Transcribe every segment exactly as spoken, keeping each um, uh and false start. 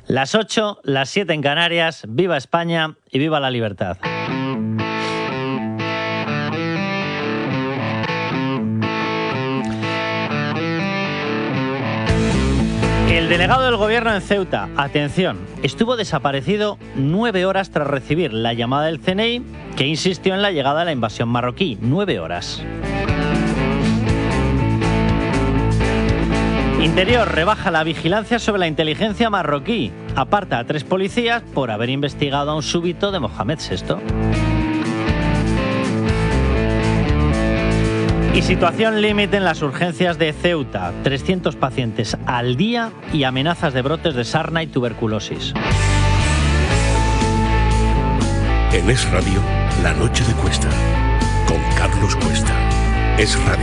Las ocho, las siete en Canarias, viva España y viva la libertad. El delegado del gobierno en Ceuta, atención, estuvo desaparecido nueve horas tras recibir la llamada del C N I que insistió en la llegada de la invasión marroquí. Nueve horas. Interior rebaja la vigilancia sobre la inteligencia marroquí. Aparta a tres policías por haber investigado a un súbdito de Mohamed sexto. Y situación límite en las urgencias de Ceuta. trescientos pacientes al día y amenazas de brotes de sarna y tuberculosis. En Es Radio, La Noche de Cuesta. Con Carlos Cuesta. Es Radio.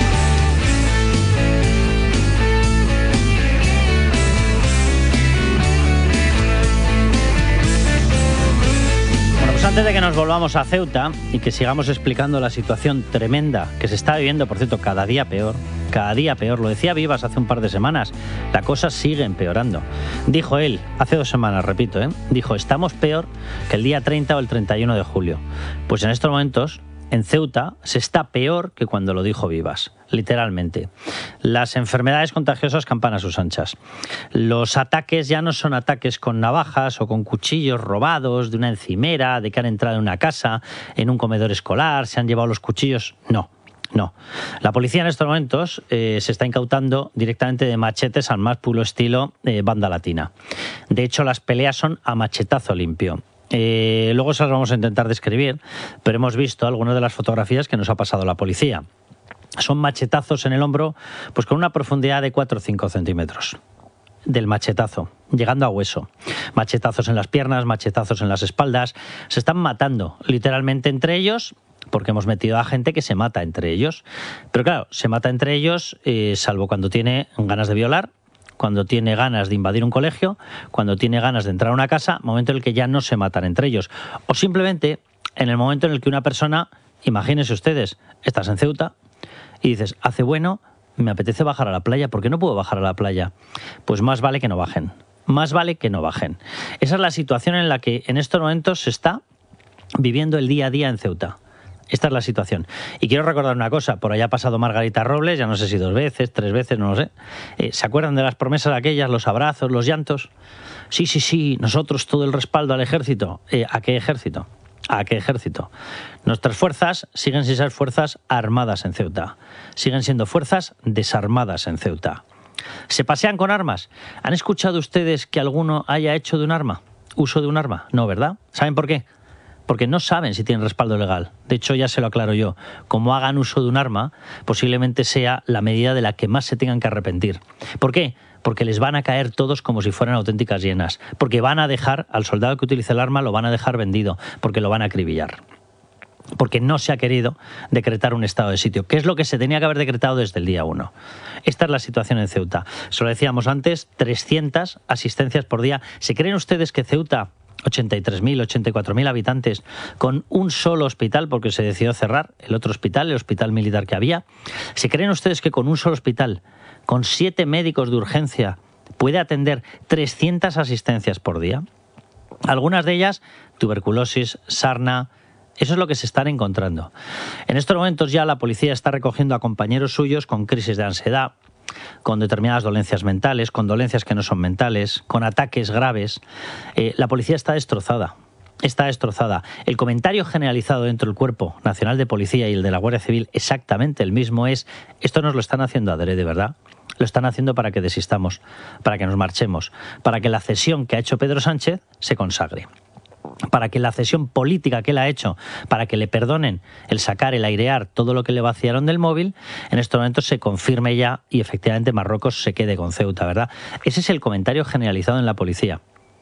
Antes de que nos volvamos a Ceuta y que sigamos explicando la situación tremenda que se está viviendo, por cierto, cada día peor, cada día peor, lo decía Vivas hace un par de semanas, la cosa sigue empeorando. Dijo él, hace dos semanas, repito, ¿eh? dijo, estamos peor que el día treinta o el treinta y uno de julio. Pues en estos momentos, en Ceuta, se está peor que cuando lo dijo Vivas, literalmente. Las enfermedades contagiosas campan a sus anchas. Los ataques ya no son ataques con navajas o con cuchillos robados de una encimera, de que han entrado en una casa, en un comedor escolar, se han llevado los cuchillos. No, no. La policía en estos momentos eh, se está incautando directamente de machetes al más puro estilo eh, banda latina. De hecho, las peleas son a machetazo limpio. Eh, luego se las vamos a intentar describir, pero hemos visto algunas de las fotografías que nos ha pasado la policía. Son machetazos en el hombro, pues con una profundidad de cuatro o cinco centímetros del machetazo, llegando a hueso. Machetazos en las piernas, machetazos en las espaldas. Se están matando literalmente entre ellos, porque hemos metido a gente que se mata entre ellos. Pero claro, se mata entre ellos, eh, salvo cuando tiene ganas de violar, cuando tiene ganas de invadir un colegio, cuando tiene ganas de entrar a una casa, momento en el que ya no se matan entre ellos. O simplemente en el momento en el que una persona, imagínense ustedes, estás en Ceuta y dices, hace bueno, me apetece bajar a la playa, ¿por qué no puedo bajar a la playa? Pues más vale que no bajen, más vale que no bajen. Esa es la situación en la que en estos momentos se está viviendo el día a día en Ceuta. Esta es la situación. Y quiero recordar una cosa, por allá ha pasado Margarita Robles, ya no sé si dos veces, tres veces, no lo sé. Eh, ¿Se acuerdan de las promesas aquellas, los abrazos, los llantos? Sí, sí, sí, nosotros todo el respaldo al ejército. Eh, ¿A qué ejército? ¿A qué ejército? Nuestras fuerzas siguen sin ser fuerzas armadas en Ceuta. Siguen siendo fuerzas desarmadas en Ceuta. ¿Se pasean con armas? ¿Han escuchado ustedes que alguno haya hecho de un arma? ¿Uso de un arma? No, ¿verdad? ¿Saben por qué? Porque no saben si tienen respaldo legal. De hecho, ya se lo aclaro yo. Como hagan uso de un arma, posiblemente sea la medida de la que más se tengan que arrepentir. ¿Por qué? Porque les van a caer todos como si fueran auténticas hienas. Porque van a dejar, al soldado que utilice el arma, lo van a dejar vendido. Porque lo van a acribillar. Porque no se ha querido decretar un estado de sitio, que es lo que se tenía que haber decretado desde el día uno. Esta es la situación en Ceuta. Se lo decíamos antes, trescientas asistencias por día. ¿Se creen ustedes que Ceuta, ochenta y tres mil, ochenta y cuatro mil habitantes, con un solo hospital, porque se decidió cerrar el otro hospital, el hospital militar que había, ¿se creen ustedes que con un solo hospital, con siete médicos de urgencia, puede atender trescientas asistencias por día? Algunas de ellas, tuberculosis, sarna. Eso es lo que se están encontrando. En estos momentos ya la policía está recogiendo a compañeros suyos con crisis de ansiedad, con determinadas dolencias mentales, con dolencias que no son mentales, con ataques graves. Eh, la policía está destrozada, está destrozada. El comentario generalizado dentro del Cuerpo Nacional de Policía y el de la Guardia Civil exactamente el mismo es: esto nos lo están haciendo adrede, ¿verdad? Lo están haciendo para que desistamos, para que nos marchemos, para que la cesión que ha hecho Pedro Sánchez se consagre, para que la cesión política que él ha hecho, para que le perdonen el sacar, el airear todo lo que le vaciaron del móvil, en estos momentos se confirme ya y efectivamente Marruecos se quede con Ceuta, ¿verdad? Ese es el comentario generalizado en la policía.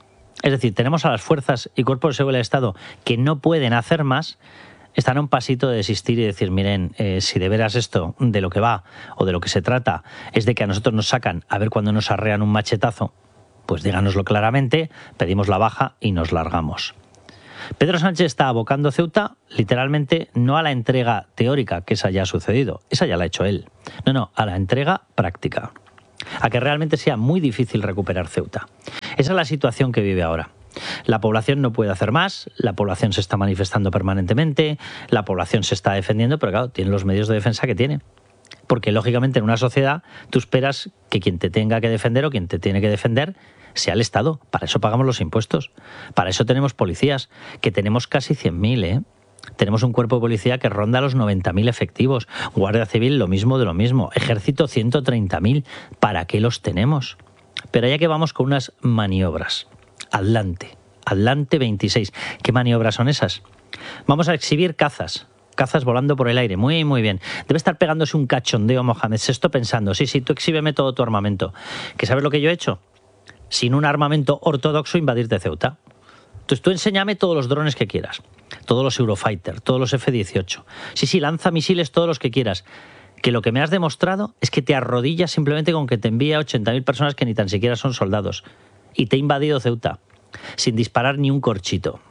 Es decir, tenemos a las fuerzas y cuerpos de seguridad del Estado que no pueden hacer más, están a un pasito de desistir y decir, miren, eh, si de veras esto de lo que va o de lo que se trata es de que a nosotros nos sacan a ver cuando nos arrean un machetazo, pues díganoslo claramente, pedimos la baja y nos largamos. Pedro Sánchez está abocando Ceuta literalmente no a la entrega teórica, que esa ya ha sucedido, esa ya la ha hecho él, no, no, a la entrega práctica, a que realmente sea muy difícil recuperar Ceuta. Esa es la situación que vive ahora. La población no puede hacer más, la población se está manifestando permanentemente, la población se está defendiendo, pero claro, tiene los medios de defensa que tiene. Porque lógicamente en una sociedad tú esperas que quien te tenga que defender o quien te tiene que defender sea el Estado. Para eso pagamos los impuestos, para eso tenemos policías, que tenemos casi cien mil, ¿eh? Tenemos un cuerpo de policía que ronda los noventa mil efectivos, Guardia Civil lo mismo de lo mismo, Ejército ciento treinta mil. ¿Para qué los tenemos? Pero ya que vamos con unas maniobras. Atlante, Atlante veintiséis. ¿Qué maniobras son esas? Vamos a exhibir cazas, cazas volando por el aire. Muy, muy bien. Debe estar pegándose un cachondeo Mohamed sexto pensando, sí, sí, tú exhíbeme todo tu armamento. ¿Que sabes lo que yo he hecho? Sin un armamento ortodoxo invadirte Ceuta. Entonces tú enséñame todos los drones que quieras, todos los Eurofighter, todos los F dieciocho. Sí, sí, lanza misiles todos los que quieras. Que lo que me has demostrado es que te arrodillas simplemente con que te envía ochenta mil personas que ni tan siquiera son soldados. Y te he invadido Ceuta, sin disparar ni un corchito.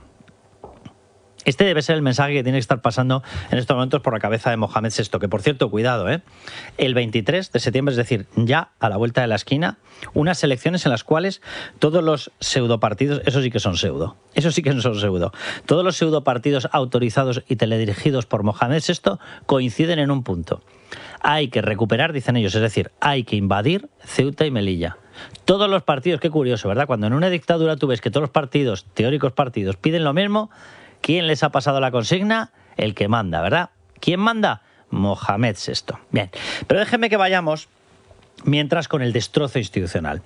Este debe ser el mensaje que tiene que estar pasando en estos momentos por la cabeza de Mohamed sexto, que por cierto, cuidado, ¿eh? El veintitrés de septiembre, es decir, ya a la vuelta de la esquina, unas elecciones en las cuales todos los pseudopartidos, eso sí que son pseudo, eso sí que son pseudo, todos los pseudopartidos autorizados y teledirigidos por Mohamed sexto coinciden en un punto. Hay que recuperar, dicen ellos, es decir, hay que invadir Ceuta y Melilla. Todos los partidos, qué curioso, ¿verdad? Cuando en una dictadura tú ves que todos los partidos, teóricos partidos, piden lo mismo, ¿quién les ha pasado la consigna? El que manda, ¿verdad? ¿Quién manda? Mohamed sexto. Bien, pero déjenme que vayamos mientras con el destrozo institucional.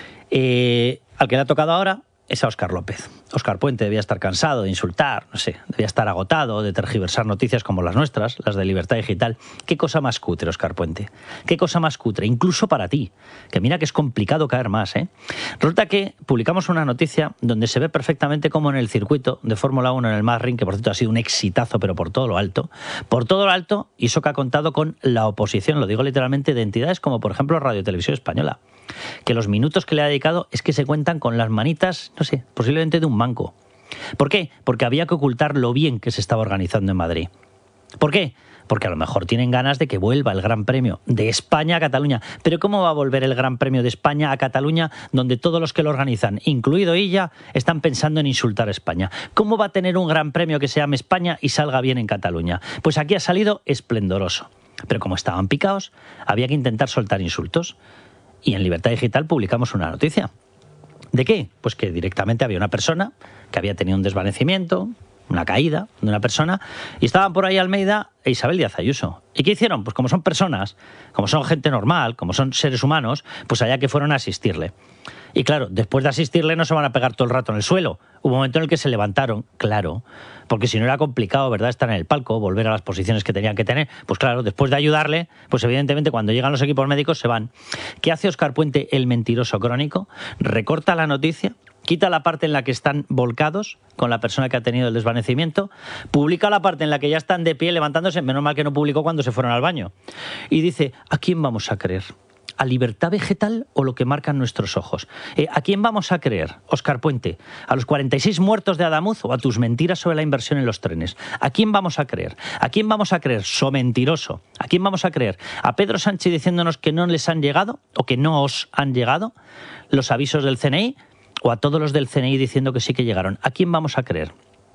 Eh, al que le ha tocado ahora es a Óscar López. Óscar Puente debía estar cansado de insultar, no sé, debía estar agotado de tergiversar noticias como las nuestras, las de Libertad Digital. ¿Qué cosa más cutre, Óscar Puente? ¿Qué cosa más cutre? Incluso para ti, que mira que es complicado caer más, ¿eh? Resulta que publicamos una noticia donde se ve perfectamente cómo en el circuito de Fórmula uno en el Marrin, que por cierto ha sido un exitazo, pero por todo lo alto, por todo lo alto, y eso que ha contado con la oposición, lo digo literalmente, de entidades como por ejemplo Radio Televisión Española, que los minutos que le ha dedicado es que se cuentan con las manitas, no sé, posiblemente de un manco. ¿Por qué? Porque había que ocultar lo bien que se estaba organizando en Madrid. ¿Por qué? Porque a lo mejor tienen ganas de que vuelva el Gran Premio de España a Cataluña. Pero ¿cómo va a volver el Gran Premio de España a Cataluña, donde todos los que lo organizan, incluido ella, están pensando en insultar a España? ¿Cómo va a tener un Gran Premio que se llame España y salga bien en Cataluña? Pues aquí ha salido esplendoroso. Pero como estaban picados, había que intentar soltar insultos. Y en Libertad Digital publicamos una noticia. ¿De qué? Pues que directamente había una persona que había tenido un desvanecimiento, una caída de una persona, y estaban por ahí Almeida e Isabel Díaz Ayuso. ¿Y qué hicieron? Pues como son personas, como son gente normal, como son seres humanos, pues allá que fueron a asistirle. Y claro, después de asistirle no se van a pegar todo el rato en el suelo. Hubo un momento en el que se levantaron, claro, porque si no era complicado, ¿verdad?, estar en el palco, volver a las posiciones que tenían que tener. Pues claro, después de ayudarle, pues evidentemente cuando llegan los equipos médicos se van. ¿Qué hace Óscar Puente, el mentiroso crónico? Recorta la noticia, quita la parte en la que están volcados con la persona que ha tenido el desvanecimiento, publica la parte en la que ya están de pie levantándose, menos mal que no publicó cuando se fueron al baño, y dice, ¿a quién vamos a creer? ¿A Libertad Vegetal o lo que marcan nuestros ojos? Eh, ¿A quién vamos a creer, Óscar Puente? ¿A los cuarenta y seis muertos de Adamuz o a tus mentiras sobre la inversión en los trenes? ¿A quién vamos a creer? ¿A quién vamos a creer, so mentiroso? ¿A quién vamos a creer? ¿A Pedro Sánchez diciéndonos que no les han llegado o que no os han llegado los avisos del C N I? ¿O a todos los del C N I diciendo que sí que llegaron? ¿A quién vamos a creer?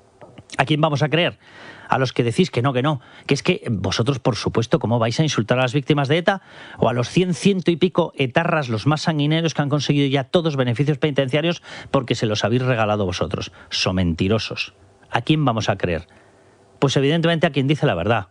¿A quién vamos a creer? A los que decís que no, que no. Que es que vosotros, por supuesto, ¿cómo vais a insultar a las víctimas de ETA? O a los cien, ciento y pico etarras, los más sanguinarios que han conseguido ya todos beneficios penitenciarios porque se los habéis regalado vosotros. Son mentirosos. ¿A quién vamos a creer? Pues evidentemente a quien dice la verdad.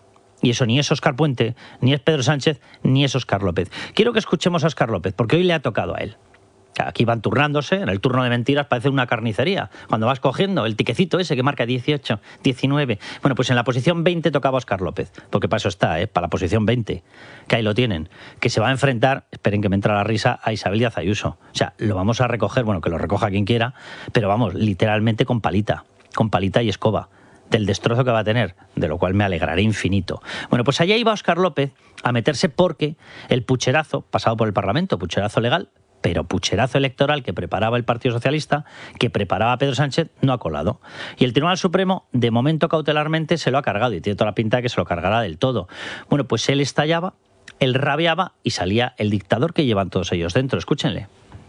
Y eso ni es Óscar Puente, ni es Pedro Sánchez, ni es Óscar López. Quiero que escuchemos a Óscar López, porque hoy le ha tocado a él. Aquí van turnándose, en el turno de mentiras parece una carnicería. Cuando vas cogiendo el tiquecito ese que marca dieciocho, diecinueve... Bueno, pues en la posición veinte tocaba Óscar López, porque para eso está, ¿eh? Para la posición veinte, que ahí lo tienen. Que se va a enfrentar, esperen que me entra la risa, a Isabel Díaz Ayuso. O sea, lo vamos a recoger, bueno, que lo recoja quien quiera, pero vamos, literalmente con palita, con palita y escoba, del destrozo que va a tener, de lo cual me alegraré infinito. Bueno, pues allá iba Óscar López a meterse porque el pucherazo, pasado por el Parlamento, pucherazo legal, pero pucherazo electoral que preparaba el Partido Socialista, que preparaba Pedro Sánchez, no ha colado. Y el Tribunal Supremo, de momento cautelarmente, se lo ha cargado, y tiene toda la pinta de que se lo cargará del todo. Bueno, pues él estallaba, él rabiaba y salía el dictador que llevan todos ellos dentro. Escúchenle.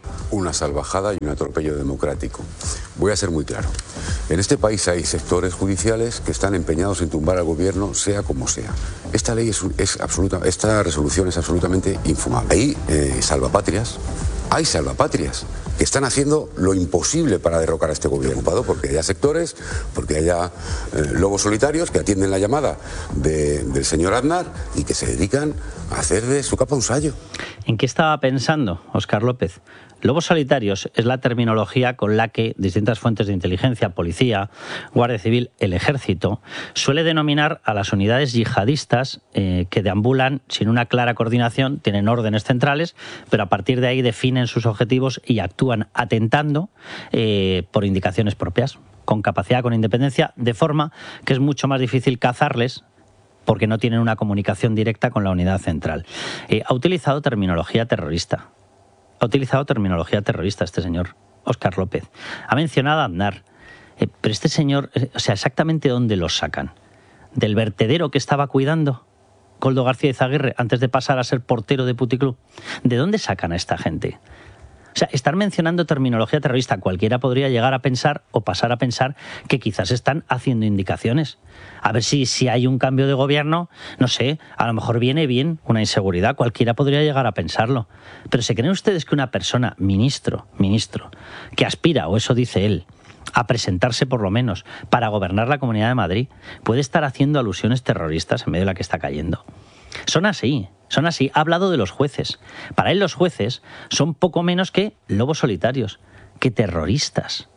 una salvajada y un atropello democrático. Voy a ser muy claro. En este país hay sectores judiciales que están empeñados en tumbar al gobierno, sea como sea. Esta ley es, es absoluta, esta resolución es absolutamente infumable. Hay eh, salvapatrias, hay salvapatrias que están haciendo lo imposible para derrocar a este gobierno, porque haya sectores, porque haya eh, lobos solitarios que atienden la llamada de, del señor Aznar y que se dedican a hacer de su capa un sayo. ¿En qué estaba pensando Óscar López? Lobos solitarios es la terminología con la que distintas fuentes de inteligencia, policía, Guardia Civil, el Ejército, suele denominar a las unidades yihadistas eh, que deambulan sin una clara coordinación, tienen órdenes centrales, pero a partir de ahí definen sus objetivos y actúan atentando eh, por indicaciones propias, con capacidad, con independencia, de forma que es mucho más difícil cazarles porque no tienen una comunicación directa con la unidad central. Eh, ha utilizado terminología terrorista. Ha utilizado terminología terrorista este señor, Óscar López. Ha mencionado a Aznar. Eh, pero este señor, eh, o sea, exactamente dónde los sacan. ¿Del vertedero que estaba cuidando Koldo García Izaguirre antes de pasar a ser portero de Puticlub? ¿De dónde sacan a esta gente? O sea, estar mencionando terminología terrorista, cualquiera podría llegar a pensar o pasar a pensar que quizás están haciendo indicaciones. A ver si, si hay un cambio de gobierno, no sé, a lo mejor viene bien una inseguridad, cualquiera podría llegar a pensarlo. Pero ¿se creen ustedes que una persona, ministro, ministro, que aspira, o eso dice él, a presentarse por lo menos para gobernar la Comunidad de Madrid, puede estar haciendo alusiones terroristas en medio de la que está cayendo? Son así, son así. Ha hablado de los jueces. Para él los jueces son poco menos que lobos solitarios, que terroristas.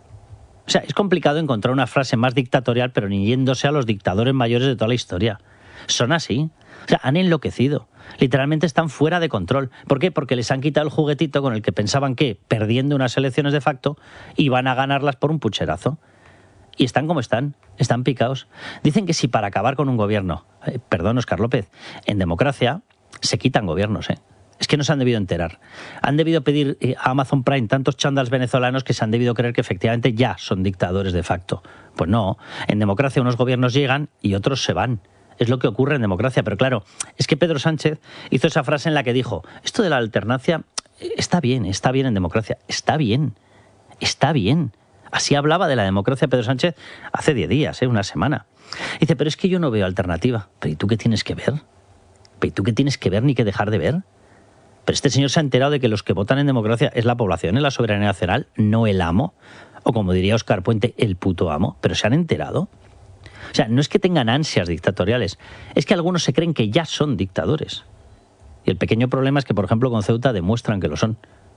O sea, es complicado encontrar una frase más dictatorial, pero ni yéndose a los dictadores mayores de toda la historia. Son así. O sea, han enloquecido. Literalmente están fuera de control. ¿Por qué? Porque les han quitado el juguetito con el que pensaban que, perdiendo unas elecciones de facto, iban a ganarlas por un pucherazo. Y están como están, están picados. Dicen que si para acabar con un gobierno, eh, perdón, Óscar López, en democracia se quitan gobiernos, ¿eh? Es que no se han debido enterar. Han debido pedir eh, a Amazon Prime tantos chándals venezolanos que se han debido creer que efectivamente ya son dictadores de facto. Pues no, en democracia unos gobiernos llegan y otros se van. Es lo que ocurre en democracia. Pero claro, es que Pedro Sánchez hizo esa frase en la que dijo, esto de la alternancia está bien, está bien en democracia, está bien, está bien. Así hablaba de la democracia Pedro Sánchez hace diez días, ¿eh? Una semana. Dice, pero es que yo no veo alternativa. ¿Pero y tú qué tienes que ver? ¿Pero y tú qué tienes que ver ni que dejar de ver? Pero este señor se ha enterado de que los que votan en democracia es la población, es la soberanía nacional, no el amo. O como diría Óscar Puente, el puto amo. Pero se han enterado. O sea, no es que tengan ansias dictatoriales, es que algunos se creen que ya son dictadores. Y el pequeño problema es que, por ejemplo, con Ceuta demuestran que lo son.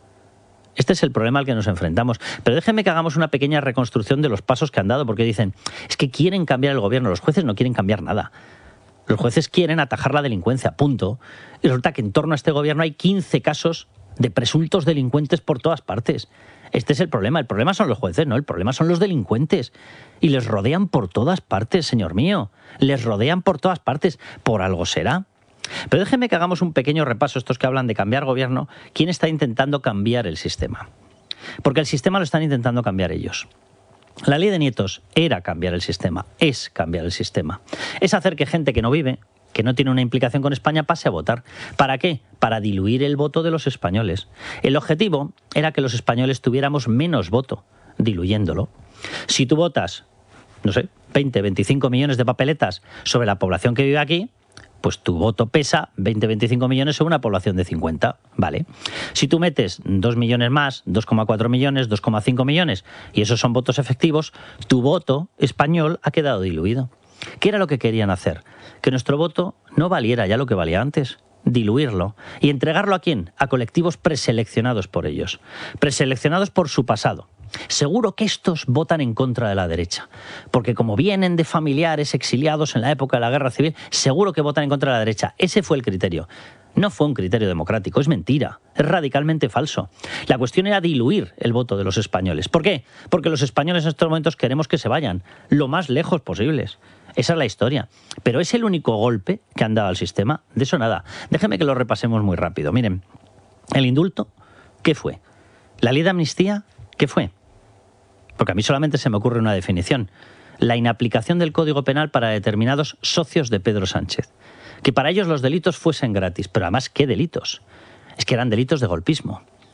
Este es el problema al que nos enfrentamos. Pero déjenme que hagamos una pequeña reconstrucción de los pasos que han dado, porque dicen, es que quieren cambiar el gobierno, los jueces no quieren cambiar nada. Los jueces quieren atajar la delincuencia, punto. Y resulta que en torno a este gobierno hay quince casos de presuntos delincuentes por todas partes. Este es el problema. El problema son los jueces, no, el problema son los delincuentes. Y les rodean por todas partes, señor mío. Les rodean por todas partes. Por algo será. Pero déjenme que hagamos un pequeño repaso, estos que hablan de cambiar gobierno, ¿quién está intentando cambiar el sistema? Porque el sistema lo están intentando cambiar ellos. La ley de nietos era cambiar el sistema, es cambiar el sistema. Es hacer que gente que no vive, que no tiene una implicación con España, pase a votar. ¿Para qué? Para diluir el voto de los españoles. El objetivo era que los españoles tuviéramos menos voto, diluyéndolo. Si tú votas, no sé, veinte, veinticinco millones de papeletas sobre la población que vive aquí, pues tu voto pesa veinte, veinticinco millones sobre una población de cincuenta, ¿vale? Si tú metes dos millones más, dos coma cuatro millones, dos coma cinco millones, y esos son votos efectivos, tu voto español ha quedado diluido. ¿Qué era lo que querían hacer? Que nuestro voto no valiera ya lo que valía antes, diluirlo. ¿Y entregarlo a quién? A colectivos preseleccionados por ellos, preseleccionados por su pasado. Seguro que estos votan en contra de la derecha, porque como vienen de familiares exiliados en la época de la Guerra Civil, seguro que votan en contra de la derecha. Ese fue el criterio. No fue un criterio democrático, es mentira, es radicalmente falso. La cuestión era diluir el voto de los españoles. ¿Por qué? Porque los españoles en estos momentos queremos que se vayan lo más lejos posibles. Esa es la historia. Pero es el único golpe que han dado al sistema. De eso nada. Déjenme que lo repasemos muy rápido. Miren, el indulto, ¿qué fue? La ley de amnistía, ¿qué fue? Porque a mí solamente se me ocurre una definición. La inaplicación del Código Penal para determinados socios de Pedro Sánchez. Que para ellos los delitos fuesen gratis. Pero además, ¿qué delitos? Es que eran delitos de golpismo.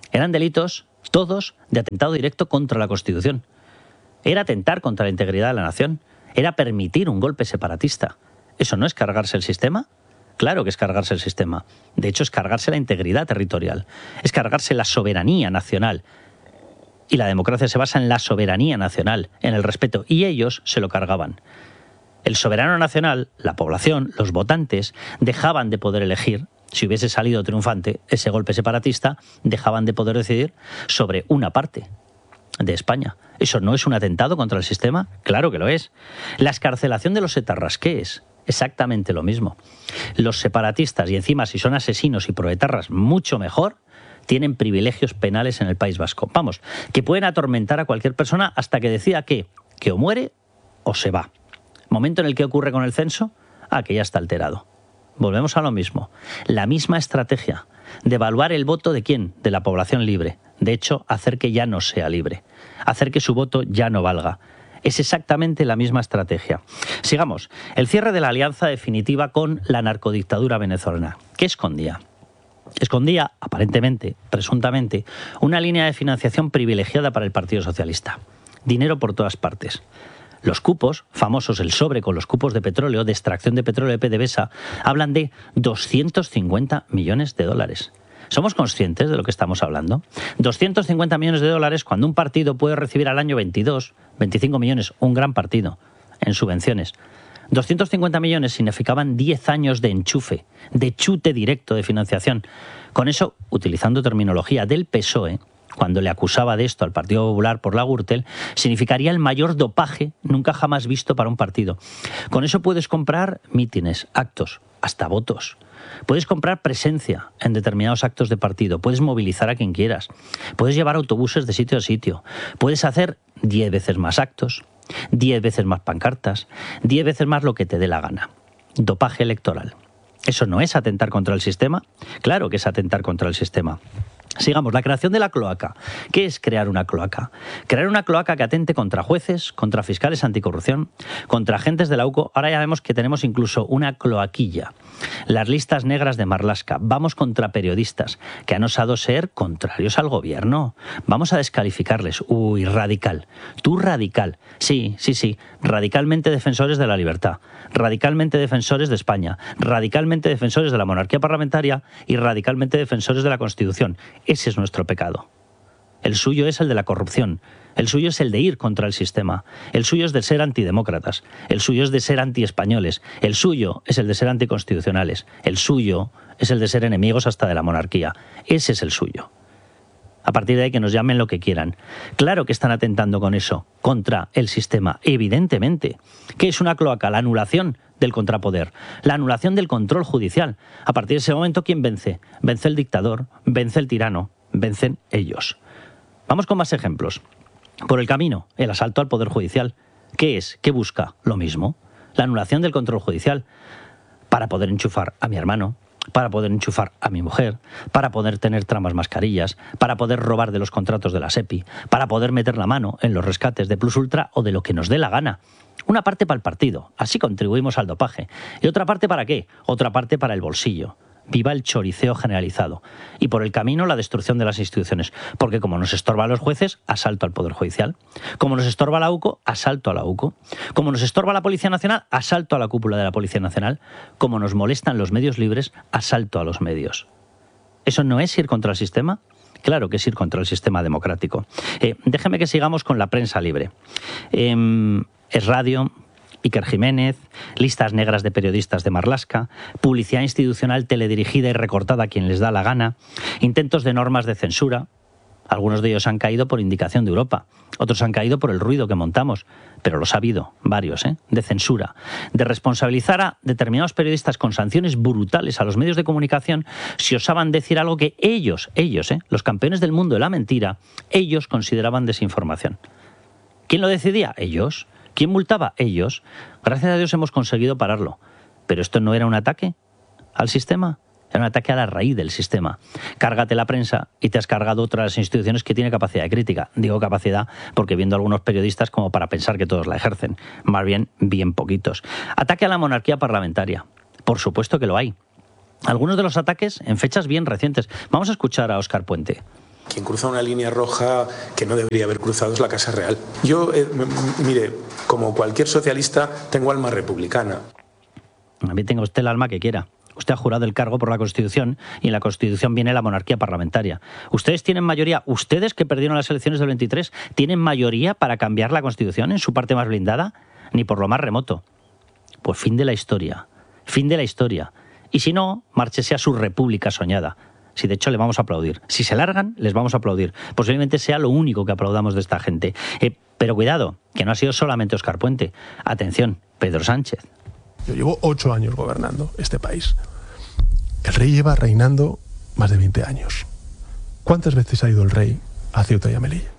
Eran delitos, todos, de atentado directo contra la Constitución. Era atentar contra la integridad de la nación. Era permitir un golpe separatista. ¿Eso no es cargarse el sistema? Claro que es cargarse el sistema. De hecho, es cargarse la integridad territorial. Es cargarse la soberanía nacional. Y la democracia se basa en la soberanía nacional, en el respeto. Y ellos se lo cargaban. El soberano nacional, la población, los votantes, dejaban de poder elegir. Si hubiese salido triunfante ese golpe separatista, dejaban de poder decidir sobre una parte de España. ¿Eso no es un atentado contra el sistema? Claro que lo es. La excarcelación de los etarras, ¿qué es? Exactamente lo mismo. Los separatistas, y encima si son asesinos y proetarras, mucho mejor, tienen privilegios penales en el País Vasco. Vamos, que pueden atormentar a cualquier persona hasta que decida que, que o muere o se va. Momento en el que ocurre con el censo, ah, que ya está alterado. Volvemos a lo mismo. La misma estrategia de evaluar el voto de quién, de la población libre. De hecho, hacer que ya no sea libre. Hacer que su voto ya no valga. Es exactamente la misma estrategia. Sigamos. El cierre de la alianza definitiva con la narcodictadura venezolana. ¿Qué escondía? Escondía, aparentemente, presuntamente, una línea de financiación privilegiada para el Partido Socialista. Dinero por todas partes. Los cupos, famosos el sobre con los cupos de petróleo, de extracción de petróleo de PDVSA, hablan de doscientos cincuenta millones de dólares. ¿Somos conscientes de lo que estamos hablando? doscientos cincuenta millones de dólares cuando un partido puede recibir al año veintidós, veinticinco millones, un gran partido, en subvenciones. doscientos cincuenta millones significaban diez años de enchufe, de chute directo de financiación. Con eso, utilizando terminología del P S O E, cuando le acusaba de esto al Partido Popular por la Gürtel, significaría el mayor dopaje nunca jamás visto para un partido. Con eso puedes comprar mítines, actos, hasta votos. Puedes comprar presencia en determinados actos de partido, puedes movilizar a quien quieras, puedes llevar autobuses de sitio a sitio, puedes hacer diez veces más actos, diez veces más pancartas, diez veces más lo que te dé la gana. Dopaje electoral. ¿Eso no es atentar contra el sistema? Claro que es atentar contra el sistema. Sigamos, la creación de la cloaca. ¿Qué es crear una cloaca? Crear una cloaca que atente contra jueces, contra fiscales anticorrupción, contra agentes de la U C O. Ahora ya vemos que tenemos incluso una cloaquilla. Las listas negras de Marlaska. Vamos contra periodistas que han osado ser contrarios al gobierno. Vamos a descalificarles. Uy, radical. Tú radical. Sí, sí, sí. Radicalmente defensores de la libertad. Radicalmente defensores de España. Radicalmente defensores de la monarquía parlamentaria y radicalmente defensores de la Constitución. Ese es nuestro pecado. El suyo es el de la corrupción. El suyo es el de ir contra el sistema. El suyo es de ser antidemócratas. El suyo es de ser antiespañoles. El suyo es el de ser anticonstitucionales. El suyo es el de ser enemigos hasta de la monarquía. Ese es el suyo. A partir de ahí que nos llamen lo que quieran. Claro que están atentando con eso, contra el sistema, evidentemente. ¿Qué es una cloaca? La anulación del contrapoder, la anulación del control judicial. A partir de ese momento, ¿quién vence? Vence el dictador, vence el tirano, vencen ellos. Vamos con más ejemplos. Por el camino, el asalto al Poder Judicial. ¿Qué es? ¿Qué busca? Lo mismo. La anulación del control judicial para poder enchufar a mi hermano, para poder enchufar a mi mujer, para poder tener tramas mascarillas, para poder robar de los contratos de la SEPI, para poder meter la mano en los rescates de Plus Ultra o de lo que nos dé la gana. Una parte para el partido, así contribuimos al dopaje. ¿Y otra parte para qué? Otra parte para el bolsillo. Viva el choriceo generalizado. Y por el camino la destrucción de las instituciones. Porque como nos estorba a los jueces, asalto al Poder Judicial. Como nos estorba la U C O, asalto a la U C O. Como nos estorba la Policía Nacional, asalto a la cúpula de la Policía Nacional. Como nos molestan los medios libres, asalto a los medios. ¿Eso no es ir contra el sistema? Claro que es ir contra el sistema democrático. Eh, déjeme que sigamos con la prensa libre. Eh, es radio... Iker Jiménez, listas negras de periodistas de Marlaska, publicidad institucional teledirigida y recortada a quien les da la gana, intentos de normas de censura. Algunos de ellos han caído por indicación de Europa, otros han caído por el ruido que montamos, pero los ha habido, varios, ¿eh? De censura, de responsabilizar a determinados periodistas con sanciones brutales a los medios de comunicación si osaban decir algo que ellos, ellos, ¿eh? Los campeones del mundo de la mentira, ellos consideraban desinformación. ¿Quién lo decidía? Ellos. ¿Quién multaba? Ellos. Gracias a Dios hemos conseguido pararlo. Pero esto no era un ataque al sistema, era un ataque a la raíz del sistema. Cárgate la prensa y te has cargado otras instituciones que tienen capacidad de crítica. Digo capacidad porque viendo a algunos periodistas como para pensar que todos la ejercen. Más bien, bien poquitos. Ataque a la monarquía parlamentaria. Por supuesto que lo hay. Algunos de los ataques en fechas bien recientes. Vamos a escuchar a Óscar Puente. Quien cruza una línea roja que no debería haber cruzado es la Casa Real. Yo, eh, mire, como cualquier socialista, tengo alma republicana. A mí tenga usted el alma que quiera. Usted ha jurado el cargo por la Constitución y en la Constitución viene la monarquía parlamentaria. Ustedes tienen mayoría, ustedes que perdieron las elecciones del veintitrés, ¿tienen mayoría para cambiar la Constitución en su parte más blindada? Ni por lo más remoto. Pues fin de la historia. Fin de la historia. Y si no, márchese a su república soñada. Si de hecho le vamos a aplaudir. Si se largan, les vamos a aplaudir. Posiblemente sea lo único que aplaudamos de esta gente. Eh, pero cuidado, que no ha sido solamente Óscar Puente. Atención, Pedro Sánchez. Yo llevo ocho años gobernando este país. El rey lleva reinando más de veinte años. ¿Cuántas veces ha ido el rey a Ceuta y a Melilla?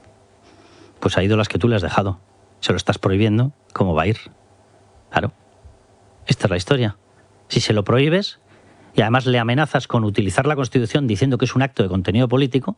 Pues ha ido las que tú le has dejado. Se lo estás prohibiendo, ¿cómo va a ir? Claro. Esta es la historia. Si se lo prohíbes y además le amenazas con utilizar la Constitución diciendo que es un acto de contenido político,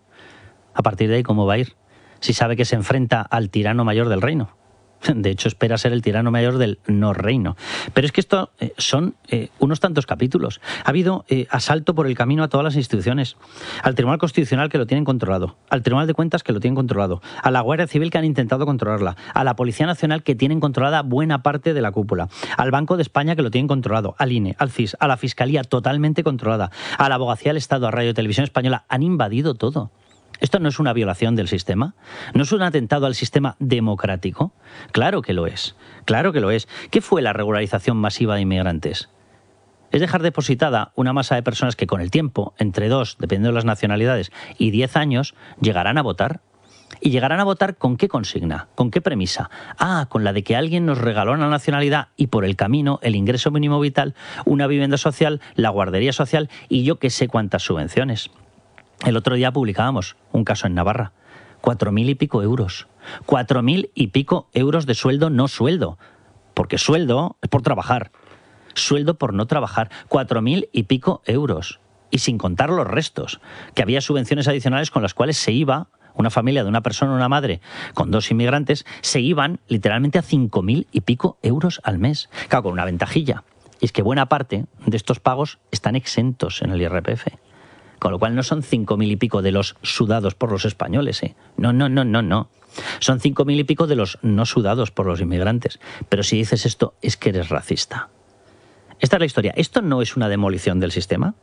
a partir de ahí, ¿cómo va a ir? Si sabe que se enfrenta al tirano mayor del reino. De hecho, espera ser el tirano mayor del no reino. Pero es que esto eh, son eh, unos tantos capítulos. Ha habido eh, asalto por el camino a todas las instituciones. Al Tribunal Constitucional, que lo tienen controlado. Al Tribunal de Cuentas, que lo tienen controlado. A la Guardia Civil, que han intentado controlarla. A la Policía Nacional, que tienen controlada buena parte de la cúpula. Al Banco de España, que lo tienen controlado. Al I N E, al C I S, a la Fiscalía, totalmente controlada. A la Abogacía del Estado, a Radio y Televisión Española. Han invadido todo. ¿Esto no es una violación del sistema? ¿No es un atentado al sistema democrático? Claro que lo es, claro que lo es. ¿Qué fue la regularización masiva de inmigrantes? Es dejar depositada una masa de personas que con el tiempo, entre dos, dependiendo de las nacionalidades, y diez años, llegarán a votar. ¿Y llegarán a votar con qué consigna? ¿Con qué premisa? Ah, con la de que alguien nos regaló una nacionalidad y por el camino el ingreso mínimo vital, una vivienda social, la guardería social y yo que sé cuántas subvenciones. El otro día publicábamos un caso en Navarra. Cuatro mil y pico euros. Cuatro mil y pico euros de sueldo, no sueldo. Porque sueldo es por trabajar. Sueldo por no trabajar. Cuatro mil y pico euros. Y sin contar los restos. Que había subvenciones adicionales con las cuales se iba una familia de una persona, una madre, con dos inmigrantes, se iban literalmente a cinco mil y pico euros al mes. Claro, con una ventajilla. Y es que buena parte de estos pagos están exentos en el I R P F. Con lo cual no son cinco mil y pico de los sudados por los españoles, ¿eh? No, no, no, no, no. Son cinco mil y pico de los no sudados por los inmigrantes. Pero si dices esto, es que eres racista. Esta es la historia. ¿Esto no es una demolición del sistema?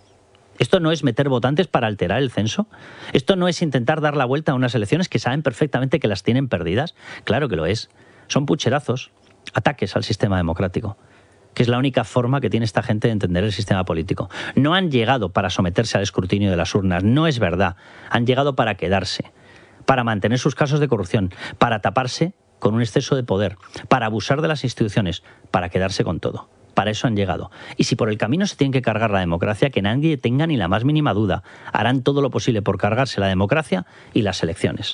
¿Esto no es meter votantes para alterar el censo? ¿Esto no es intentar dar la vuelta a unas elecciones que saben perfectamente que las tienen perdidas? Claro que lo es. Son pucherazos, ataques al sistema democrático, que es la única forma que tiene esta gente de entender el sistema político. No han llegado para someterse al escrutinio de las urnas, no es verdad. Han llegado para quedarse, para mantener sus casos de corrupción, para taparse con un exceso de poder, para abusar de las instituciones, para quedarse con todo. Para eso han llegado. Y si por el camino se tienen que cargar la democracia, que nadie tenga ni la más mínima duda, harán todo lo posible por cargarse la democracia y las elecciones.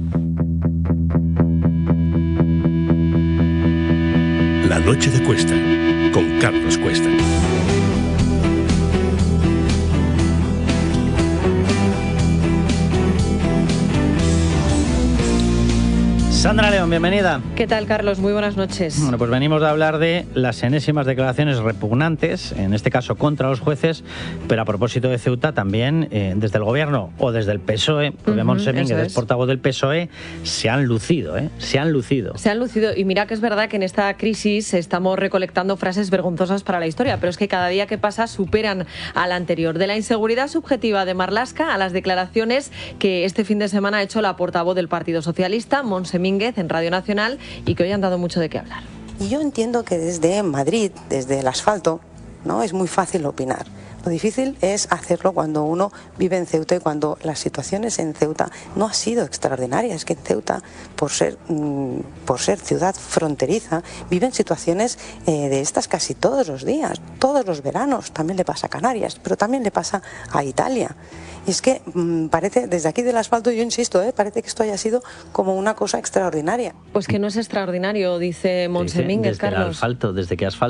La noche de Cuesta, con Carlos Cuesta. Sandra León, bienvenida. ¿Qué tal, Carlos? Muy buenas noches. Bueno, pues venimos a hablar de las enésimas declaraciones repugnantes, en este caso contra los jueces, pero a propósito de Ceuta también eh, desde el gobierno o desde el P S O E, porque uh-huh, Montse Mínguez es portavoz del P S O E, se han lucido, ¿eh? Se han lucido. Se han lucido. Y mira que es verdad que en esta crisis estamos recolectando frases vergonzosas para la historia, pero es que cada día que pasa superan a la anterior. De la inseguridad subjetiva de Marlaska a las declaraciones que este fin de semana ha hecho la portavoz del Partido Socialista, Montse Mínguez, en Radio Nacional, y que hoy han dado mucho de qué hablar. Y yo entiendo que desde Madrid, desde el asfalto, ¿no?, es muy fácil opinar. Lo difícil es hacerlo cuando uno vive en Ceuta y cuando las situaciones en Ceuta no han sido extraordinarias. Es que en Ceuta, por ser, mmm, por ser ciudad fronteriza, viven situaciones eh, de estas casi todos los días, todos los veranos. También le pasa a Canarias, pero también le pasa a Italia. Y es que mmm, parece, desde aquí del asfalto, yo insisto, ¿eh? parece que esto haya sido como una cosa extraordinaria. Pues que no es extraordinario, dice Montse Mínguez, Carlos. ¿Desde el asfalto? ¿Desde qué asfalto?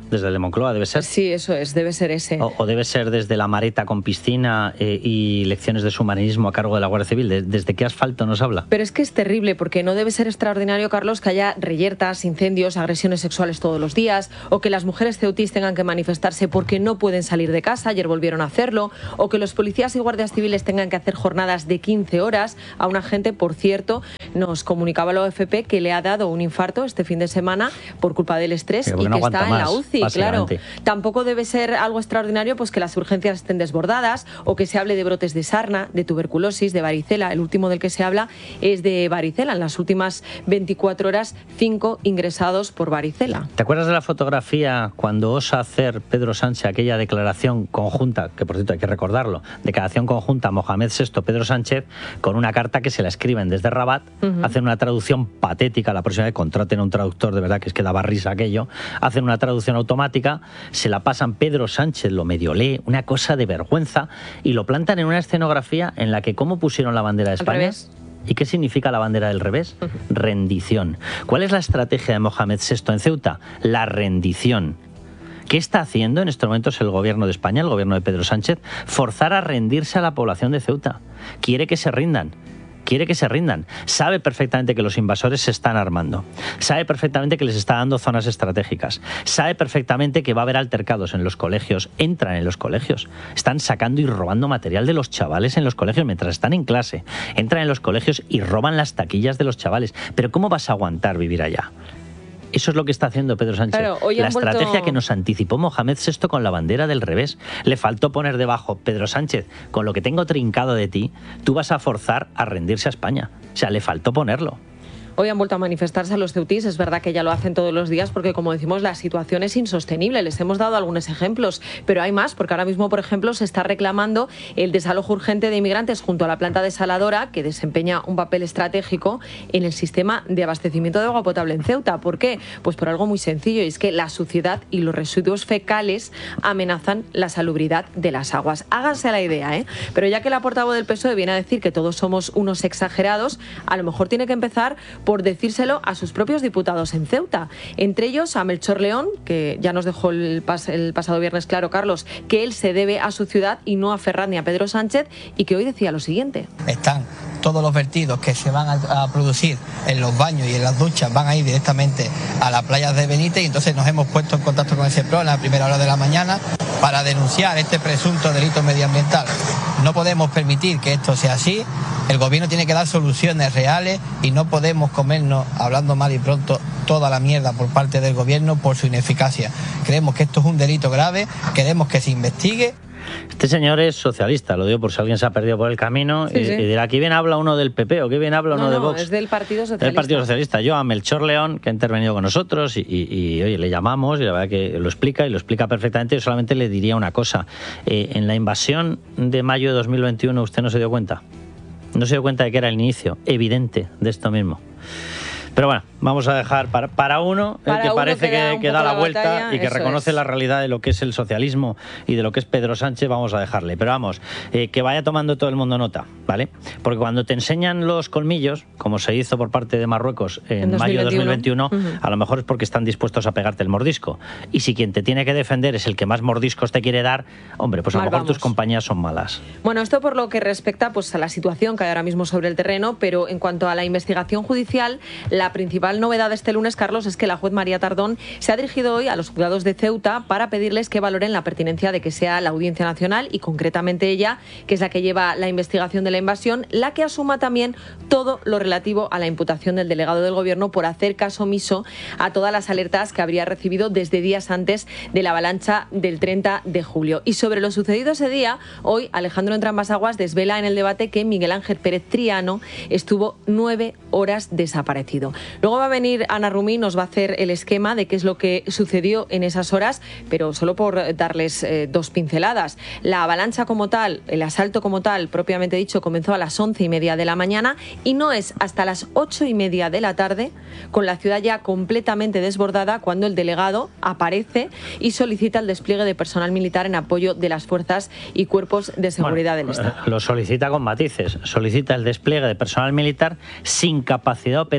Desde el de Moncloa debe ser. Sí, eso es, debe ser ese. O, o debe ser desde la Mareta con piscina eh, y lecciones de submarinismo a cargo de la Guardia Civil. De, ¿Desde qué asfalto nos habla? Pero es que es terrible, porque no debe ser extraordinario, Carlos, que haya reyertas, incendios, agresiones sexuales todos los días, o que las mujeres ceutís tengan que manifestarse porque no pueden salir de casa, ayer volvieron a hacerlo, o que los policías y guardias civiles tengan que hacer jornadas de quince horas. A una gente, por cierto, nos comunicaba la O F P que le ha dado un infarto este fin de semana por culpa del estrés sí, y que no está en más, la U C I, claro. Tampoco debe ser algo extraordinario pues que las urgencias estén desbordadas o que se hable de brotes de sarna, de tuberculosis, de varicela. El último del que se habla es de varicela. En las últimas veinticuatro horas, cinco ingresados por varicela. ¿Te acuerdas de la fotografía cuando osa hacer Pedro Sánchez aquella declaración conjunta, que por cierto hay que recordarlo, declaración conjunta Mohamed sexto, Pedro Sánchez, con una carta que se la escriben desde Rabat, uh-huh. hacen una traducción patética, la próxima vez contraten a un traductor, de verdad que es que daba risa aquello, hacen una traducción automática, se la pasan, Pedro Sánchez lo medio lee, una cosa de vergüenza, y lo plantan en una escenografía en la que ¿cómo pusieron la bandera de España? ¿Y qué significa la bandera del revés? Uh-huh. Rendición. ¿Cuál es la estrategia de Mohamed sexto en Ceuta? La rendición. ¿Qué está haciendo en estos momentos el gobierno de España, el gobierno de Pedro Sánchez? Forzar a rendirse a la población de Ceuta. Quiere que se rindan. Quiere que se rindan. Sabe perfectamente que los invasores se están armando. Sabe perfectamente que les está dando zonas estratégicas. Sabe perfectamente que va a haber altercados en los colegios. Entran en los colegios. Están sacando y robando material de los chavales en los colegios mientras están en clase. Entran en los colegios y roban las taquillas de los chavales. Pero ¿cómo vas a aguantar vivir allá? Eso es lo que está haciendo Pedro Sánchez. Claro, hoy la estrategia vuelto... que nos anticipó Mohamed sexto con la bandera del revés. Le faltó poner debajo, Pedro Sánchez, con lo que tengo trincado de ti, tú vas a forzar a rendirse a España. O sea, le faltó ponerlo. Hoy han vuelto a manifestarse a los ceutís, es verdad que ya lo hacen todos los días porque, como decimos, la situación es insostenible. Les hemos dado algunos ejemplos, pero hay más, porque ahora mismo, por ejemplo, se está reclamando el desalojo urgente de inmigrantes junto a la planta desaladora, que desempeña un papel estratégico en el sistema de abastecimiento de agua potable en Ceuta. ¿Por qué? Pues por algo muy sencillo, y es que la suciedad y los residuos fecales amenazan la salubridad de las aguas. Háganse la idea, ¿eh? Pero ya que la portavoz del P S O E viene a decir que todos somos unos exagerados, a lo mejor tiene que empezar por decírselo a sus propios diputados en Ceuta. Entre ellos a Melchor León, que ya nos dejó el, pas el pasado viernes claro, Carlos, que él se debe a su ciudad y no a Ferraz ni a Pedro Sánchez, y que hoy decía lo siguiente. Están todos los vertidos que se van a, a producir en los baños y en las duchas, van a ir directamente a las playas de Benítez, y entonces nos hemos puesto en contacto con el SEPRO en la primera hora de la mañana para denunciar este presunto delito medioambiental. No podemos permitir que esto sea así. El gobierno tiene que dar soluciones reales y no podemos comernos, hablando mal y pronto, toda la mierda por parte del gobierno por su ineficacia. Creemos que esto es un delito grave, queremos que se investigue. Este señor es socialista, lo digo por si alguien se ha perdido por el camino, sí, y, sí. y dirá, aquí bien habla uno del P P o aquí bien habla uno no, de no, Vox. Es del Partido Socialista. Del Partido Socialista. Yo a Melchor León, que ha intervenido con nosotros, y, y, y oye, le llamamos, y la verdad que lo explica, y lo explica perfectamente. Yo solamente le diría una cosa. Eh, en la invasión de mayo de dos mil veintiuno, ¿usted no se dio cuenta? No se dio cuenta de que era el inicio evidente de esto mismo. Pero bueno, vamos a dejar para, para uno, para el que uno parece que, que da la vuelta batalla, y que reconoce es. la realidad de lo que es el socialismo y de lo que es Pedro Sánchez, vamos a dejarle. Pero vamos, eh, que vaya tomando todo el mundo nota, ¿vale? Porque cuando te enseñan los colmillos, como se hizo por parte de Marruecos en, en mayo de dos mil veintiuno, uh-huh. a lo mejor es porque están dispuestos a pegarte el mordisco. Y si quien te tiene que defender es el que más mordiscos te quiere dar, hombre, pues a lo mejor vamos. tus compañías son malas. Bueno, esto por lo que respecta pues a la situación que hay ahora mismo sobre el terreno, pero en cuanto a la investigación judicial, la La principal novedad de este lunes, Carlos, es que la juez María Tardón se ha dirigido hoy a los juzgados de Ceuta para pedirles que valoren la pertinencia de que sea la Audiencia Nacional, y concretamente ella, que es la que lleva la investigación de la invasión, la que asuma también todo lo relativo a la imputación del delegado del Gobierno por hacer caso omiso a todas las alertas que habría recibido desde días antes de la avalancha del treinta de julio. Y sobre lo sucedido ese día, hoy Alejandro Entrambas-Aguas desvela en el debate que Miguel Ángel Pérez Triano estuvo nueve horas desaparecido. Luego va a venir Ana Rumí, nos va a hacer el esquema de qué es lo que sucedió en esas horas, pero solo por darles eh, dos pinceladas. La avalancha como tal, el asalto como tal, propiamente dicho, comenzó a las once y media de la mañana, y no es hasta las ocho y media de la tarde, con la ciudad ya completamente desbordada, cuando el delegado aparece y solicita el despliegue de personal militar en apoyo de las fuerzas y cuerpos de seguridad bueno, del Estado. Lo solicita con matices. Solicita el despliegue de personal militar sin capacidad operativa militar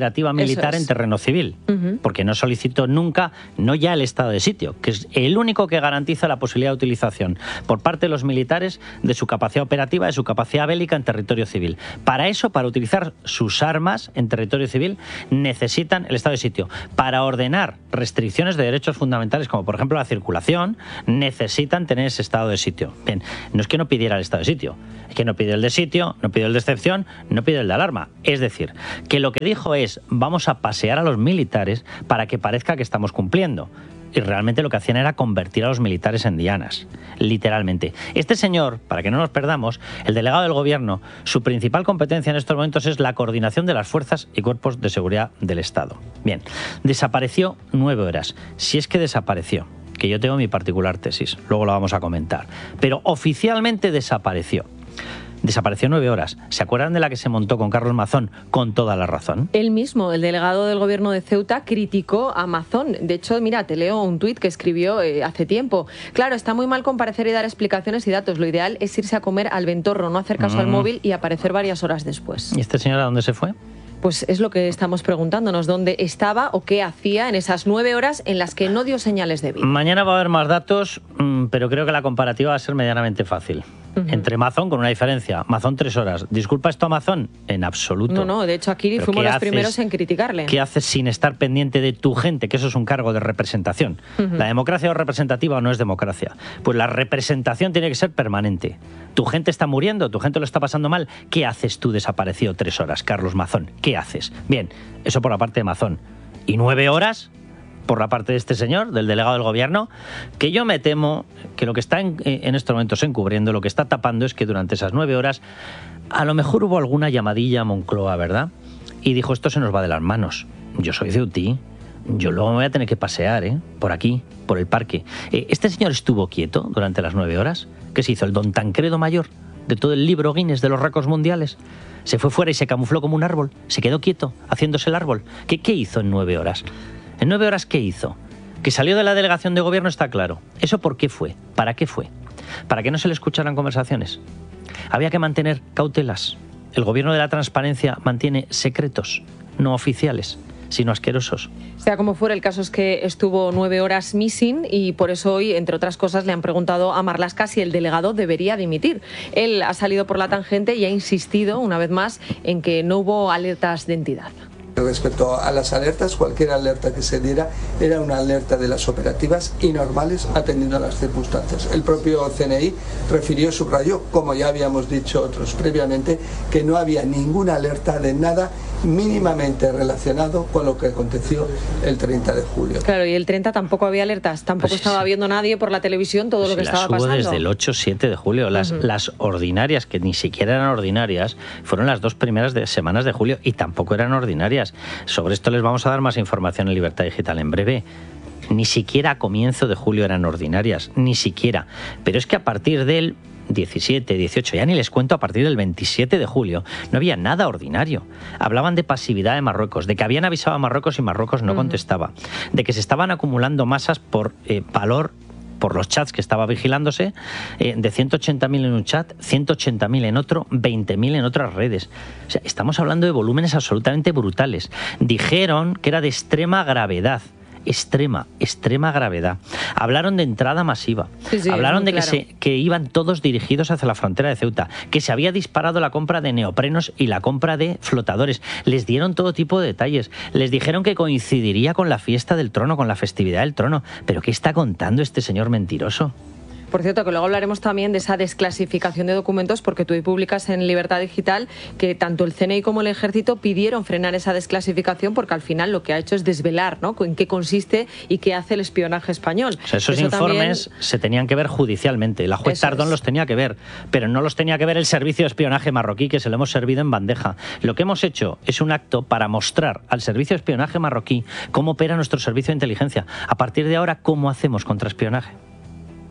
militar es. en terreno civil, Uh-huh. porque no solicitó nunca, no ya el estado de sitio, que es el único que garantiza la posibilidad de utilización por parte de los militares de su capacidad operativa, de su capacidad bélica en territorio civil. Para eso, para utilizar sus armas en territorio civil, necesitan el estado de sitio. Para ordenar restricciones de derechos fundamentales, como por ejemplo la circulación, necesitan tener ese estado de sitio. Bien, no es que no pidiera el estado de sitio, es que no pidió el de sitio, no pidió el de excepción, no pidió el de alarma. Es decir, que lo que dijo es, vamos a pasear a los militares para que parezca que estamos cumpliendo. Y realmente lo que hacían era convertir a los militares en dianas, literalmente. Este señor, para que no nos perdamos, el delegado del gobierno, su principal competencia en estos momentos es la coordinación de las fuerzas y cuerpos de seguridad del Estado. Bien, desapareció nueve horas, si es que desapareció, que yo tengo mi particular tesis, luego lo vamos a comentar, pero oficialmente desapareció. Desapareció nueve horas. ¿Se acuerdan de la que se montó con Carlos Mazón? Con toda la razón. Él mismo, el delegado del gobierno de Ceuta, criticó a Mazón. De hecho, mira, te leo un tuit que escribió eh, hace tiempo. Claro, está muy mal comparecer y dar explicaciones y datos. Lo ideal es irse a comer al Ventorro, no hacer caso mm. al móvil y aparecer varias horas después. ¿Y este señor a dónde se fue? Pues es lo que estamos preguntándonos, dónde estaba o qué hacía en esas nueve horas en las que no dio señales de vida. Mañana va a haber más datos, pero creo que la comparativa va a ser medianamente fácil. Uh-huh. Entre Mazón, con una diferencia. Mazón, tres horas. ¿Disculpa esto a Mazón? En absoluto. No, no, de hecho aquí ¿Pero fuimos los haces, primeros en criticarle. ¿Qué haces sin estar pendiente de tu gente? Que eso es un cargo de representación. Uh-huh. ¿La democracia es representativa o no es democracia? Pues la representación tiene que ser permanente. Tu gente está muriendo, tu gente lo está pasando mal. ¿Qué haces tú desaparecido tres horas, Carlos Mazón? ¿Qué haces? Bien, eso por la parte de Mazón. ¿Y nueve horas? Por la parte de este señor, del delegado del gobierno, que yo me temo que lo que está en, en estos momentos encubriendo, lo que está tapando es que durante esas nueve horas a lo mejor hubo alguna llamadilla a Moncloa, ¿verdad? Y dijo, esto se nos va de las manos. Yo soy ceutí, yo luego me voy a tener que pasear, ¿eh? Por aquí, por el parque. Eh, ¿Este señor estuvo quieto durante las nueve horas? ¿Qué se hizo? ¿El Don Tancredo Mayor de todo el libro Guinness de los récords mundiales? ¿Se fue fuera y se camufló como un árbol? ¿Se quedó quieto haciéndose el árbol? ¿Qué, qué hizo en nueve horas? ¿En nueve horas qué hizo? Que salió de la delegación de gobierno está claro. ¿Eso por qué fue? ¿Para qué fue? ¿Para que no se le escucharan conversaciones? Había que mantener cautelas. El gobierno de la transparencia mantiene secretos, no oficiales, sino asquerosos. Sea como fuera, el caso es que estuvo nueve horas missing y por eso hoy, entre otras cosas, le han preguntado a Marlaska si el delegado debería dimitir. Él ha salido por la tangente y ha insistido, una vez más, en que no hubo alertas de entidad. Respecto a las alertas, cualquier alerta que se diera era una alerta de las operativas y normales atendiendo a las circunstancias. El propio C N I refirió, subrayó, como ya habíamos dicho otros previamente, que no había ninguna alerta de nada mínimamente relacionado con lo que aconteció el treinta de julio. Claro, y el treinta tampoco había alertas, tampoco pues estaba viendo nadie por la televisión todo pues lo que las estaba hubo pasando. Desde el ocho siete de julio, las, uh-huh. las ordinarias, que ni siquiera eran ordinarias, fueron las dos primeras de, semanas de julio y tampoco eran ordinarias. Sobre esto les vamos a dar más información en Libertad Digital en breve. Ni siquiera a comienzo de julio eran ordinarias, ni siquiera. Pero es que a partir del diecisiete, dieciocho, ya ni les cuento, a partir del veintisiete de julio, no había nada ordinario. Hablaban de pasividad de Marruecos, de que habían avisado a Marruecos y Marruecos no uh-huh. contestaba, de que se estaban acumulando masas por eh, valor, por los chats que estaba vigilándose, eh, de ciento ochenta mil en un chat, ciento ochenta mil en otro, veinte mil en otras redes. O sea, estamos hablando de volúmenes absolutamente brutales. Dijeron que era de extrema gravedad. Extrema, extrema gravedad. Hablaron de entrada masiva. Sí, sí, Hablaron de claro. que, se, que iban todos dirigidos hacia la frontera de Ceuta, que se había disparado la compra de neoprenos y la compra de flotadores. Les dieron todo tipo de detalles. Les dijeron que coincidiría con la fiesta del trono, con la festividad del trono. ¿Pero qué está contando este señor mentiroso? Por cierto, que luego hablaremos también de esa desclasificación de documentos, porque tú publicas en Libertad Digital que tanto el C N I como el Ejército pidieron frenar esa desclasificación porque al final lo que ha hecho es desvelar, ¿no?, en qué consiste y qué hace el espionaje español. O sea, esos Eso informes también... se tenían que ver judicialmente. La juez Eso Tardón es. los tenía que ver, pero no los tenía que ver el servicio de espionaje marroquí, que se lo hemos servido en bandeja. Lo que hemos hecho es un acto para mostrar al servicio de espionaje marroquí cómo opera nuestro servicio de inteligencia. A partir de ahora, ¿cómo hacemos contraespionaje?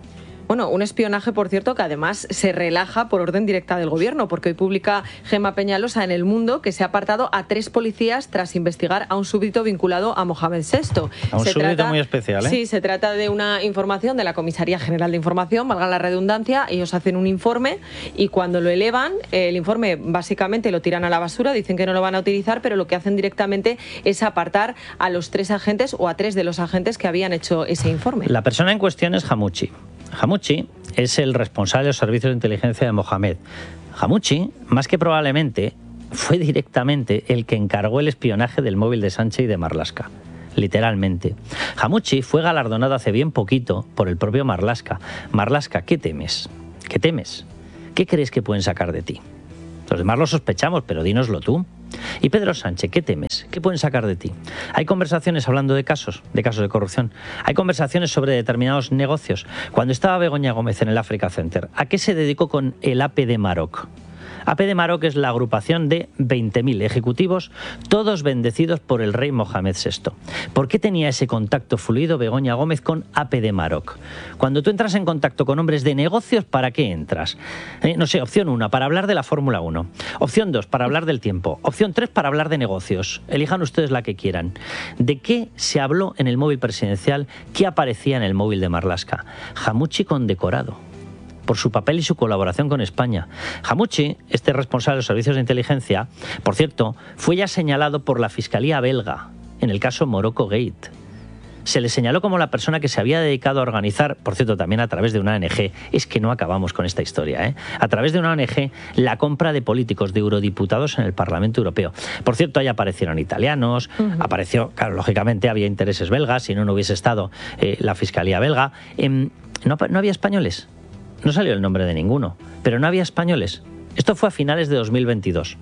Bueno, un espionaje, por cierto, que además se relaja por orden directa del gobierno, porque hoy publica Gemma Peñalosa en El Mundo que se ha apartado a tres policías tras investigar a un súbdito vinculado a Mohamed sexto. A un se súbdito trata, muy especial, ¿eh? Sí, se trata de una información de la Comisaría General de Información, valga la redundancia. Ellos hacen un informe y cuando lo elevan, el informe básicamente lo tiran a la basura, dicen que no lo van a utilizar, pero lo que hacen directamente es apartar a los tres agentes o a tres de los agentes que habían hecho ese informe. La persona en cuestión es Hamouchi. Hamouchi es el responsable de los servicios de inteligencia de Mohamed. Hamouchi, más que probablemente, fue directamente el que encargó el espionaje del móvil de Sánchez y de Marlaska. Literalmente. Hamouchi fue galardonado hace bien poquito por el propio Marlaska. Marlaska, ¿qué temes? ¿Qué temes? ¿Qué crees que pueden sacar de ti? Los demás lo sospechamos, pero dínoslo tú. Y Pedro Sánchez, ¿qué temes? ¿Qué pueden sacar de ti? Hay conversaciones hablando de casos, de casos de corrupción. Hay conversaciones sobre determinados negocios. Cuando estaba Begoña Gómez en el Africa Center, ¿a qué se dedicó con el A P de Maroc? A P de Maroc es la agrupación de veinte mil ejecutivos, todos bendecidos por el rey Mohamed sexto. ¿Por qué tenía ese contacto fluido Begoña Gómez con A P de Maroc? Cuando tú entras en contacto con hombres de negocios, ¿para qué entras? Eh, no sé, opción uno, para hablar de la Fórmula uno. Opción dos, para hablar del tiempo. Opción tres, para hablar de negocios. Elijan ustedes la que quieran. ¿De qué se habló en el móvil presidencial? ¿Qué aparecía en el móvil de Marlaska? Hamouchi condecorado por su papel y su colaboración con España. Hamouchi, este responsable de los servicios de inteligencia, por cierto, fue ya señalado por la Fiscalía belga en el caso Morocco Gate. Se le señaló como la persona que se había dedicado a organizar, por cierto, también a través de una O N G, es que no acabamos con esta historia, ¿eh? A través de una O N G, la compra de políticos, de eurodiputados en el Parlamento Europeo. Por cierto, ahí aparecieron italianos, uh-huh. apareció, claro, lógicamente había intereses belgas, si no, no hubiese estado eh, la Fiscalía belga. Eh, no, no había españoles. No salió el nombre de ninguno, pero no había españoles. Esto fue a finales de dos mil veintidós.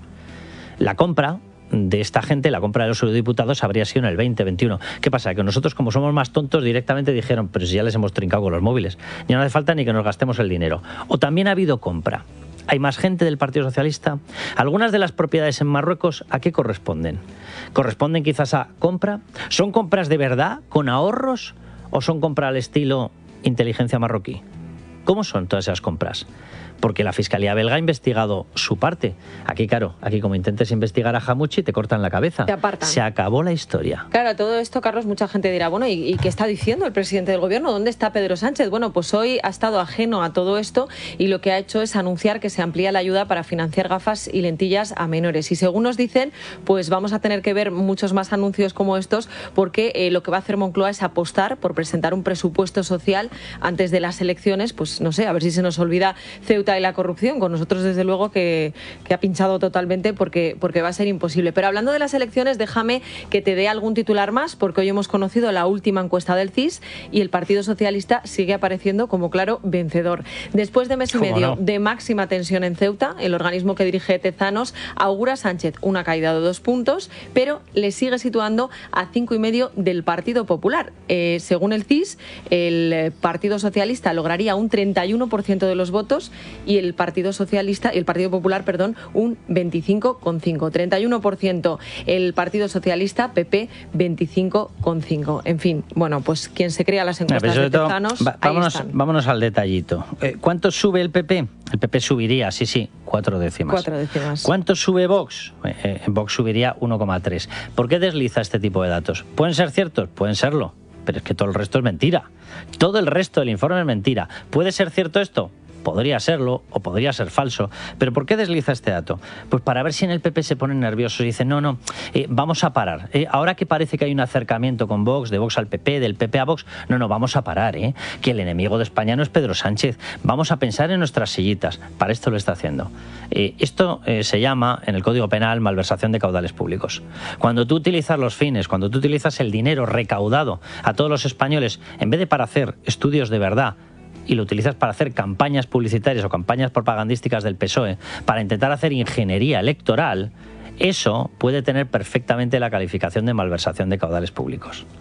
La compra de esta gente, la compra de los eurodiputados, habría sido en el veinte veintiuno. ¿Qué pasa? Que nosotros, como somos más tontos, directamente dijeron, pero si ya les hemos trincado con los móviles, ya no hace falta ni que nos gastemos el dinero. O también ha habido compra. ¿Hay más gente del Partido Socialista? Algunas de las propiedades en Marruecos, ¿a qué corresponden? ¿Corresponden quizás a compra? ¿Son compras de verdad, con ahorros? ¿O son compras al estilo inteligencia marroquí? ¿Cómo son todas esas compras? Porque la Fiscalía belga ha investigado su parte. Aquí, claro, aquí como intentes investigar a Hamouchi, te cortan la cabeza. Te apartan. Se acabó la historia. Claro, todo esto, Carlos, mucha gente dirá, bueno, ¿y, ¿y qué está diciendo el presidente del gobierno? ¿Dónde está Pedro Sánchez? Bueno, pues hoy ha estado ajeno a todo esto y lo que ha hecho es anunciar que se amplía la ayuda para financiar gafas y lentillas a menores. Y según nos dicen, pues vamos a tener que ver muchos más anuncios como estos, porque eh, lo que va a hacer Moncloa es apostar por presentar un presupuesto social antes de las elecciones, pues no sé, a ver si se nos olvida Ceuta y la corrupción. Con nosotros, desde luego, que, que ha pinchado totalmente porque, porque va a ser imposible. Pero hablando de las elecciones, déjame que te dé algún titular más, porque hoy hemos conocido la última encuesta del C I S y el Partido Socialista sigue apareciendo como claro vencedor. Después de mes y medio no? de máxima tensión en Ceuta, el organismo que dirige Tezanos augura a Sánchez una caída de dos puntos, pero le sigue situando a cinco y medio del Partido Popular. Eh, según el C I S, el Partido Socialista lograría un treinta y uno por ciento de los votos y el Partido Socialista, el Partido Popular, perdón, un veinticinco coma cinco. treinta y uno por ciento el Partido Socialista, P P veinticinco coma cinco. En fin, bueno, pues quien se crea las encuestas de Tezanos, va, vámonos, vámonos al detallito. Eh, ¿Cuánto sube el P P? El P P subiría, sí, sí, cuatro décimas. Cuatro décimas. ¿Cuánto sube Vox? Eh, Vox subiría uno coma tres. ¿Por qué desliza este tipo de datos? ¿Pueden ser ciertos? Pueden serlo, pero es que todo el resto es mentira. Todo el resto del informe es mentira. ¿Puede ser cierto esto? Podría serlo o podría ser falso. ¿Pero por qué desliza este dato? Pues para ver si en el P P se ponen nerviosos y dicen, no, no, eh, vamos a parar. Eh, ahora que parece que hay un acercamiento con Vox, de Vox al P P, del P P a Vox, no, no, vamos a parar, ¿eh? Que el enemigo de España no es Pedro Sánchez. Vamos a pensar en nuestras sillitas. Para esto lo está haciendo. Eh, esto eh, se llama, en el Código Penal, malversación de caudales públicos. Cuando tú utilizas los fines, cuando tú utilizas el dinero recaudado a todos los españoles, en vez de para hacer estudios de verdad, y lo utilizas para hacer campañas publicitarias o campañas propagandísticas del P S O E, para intentar hacer ingeniería electoral, eso puede tener perfectamente la calificación de malversación de caudales públicos.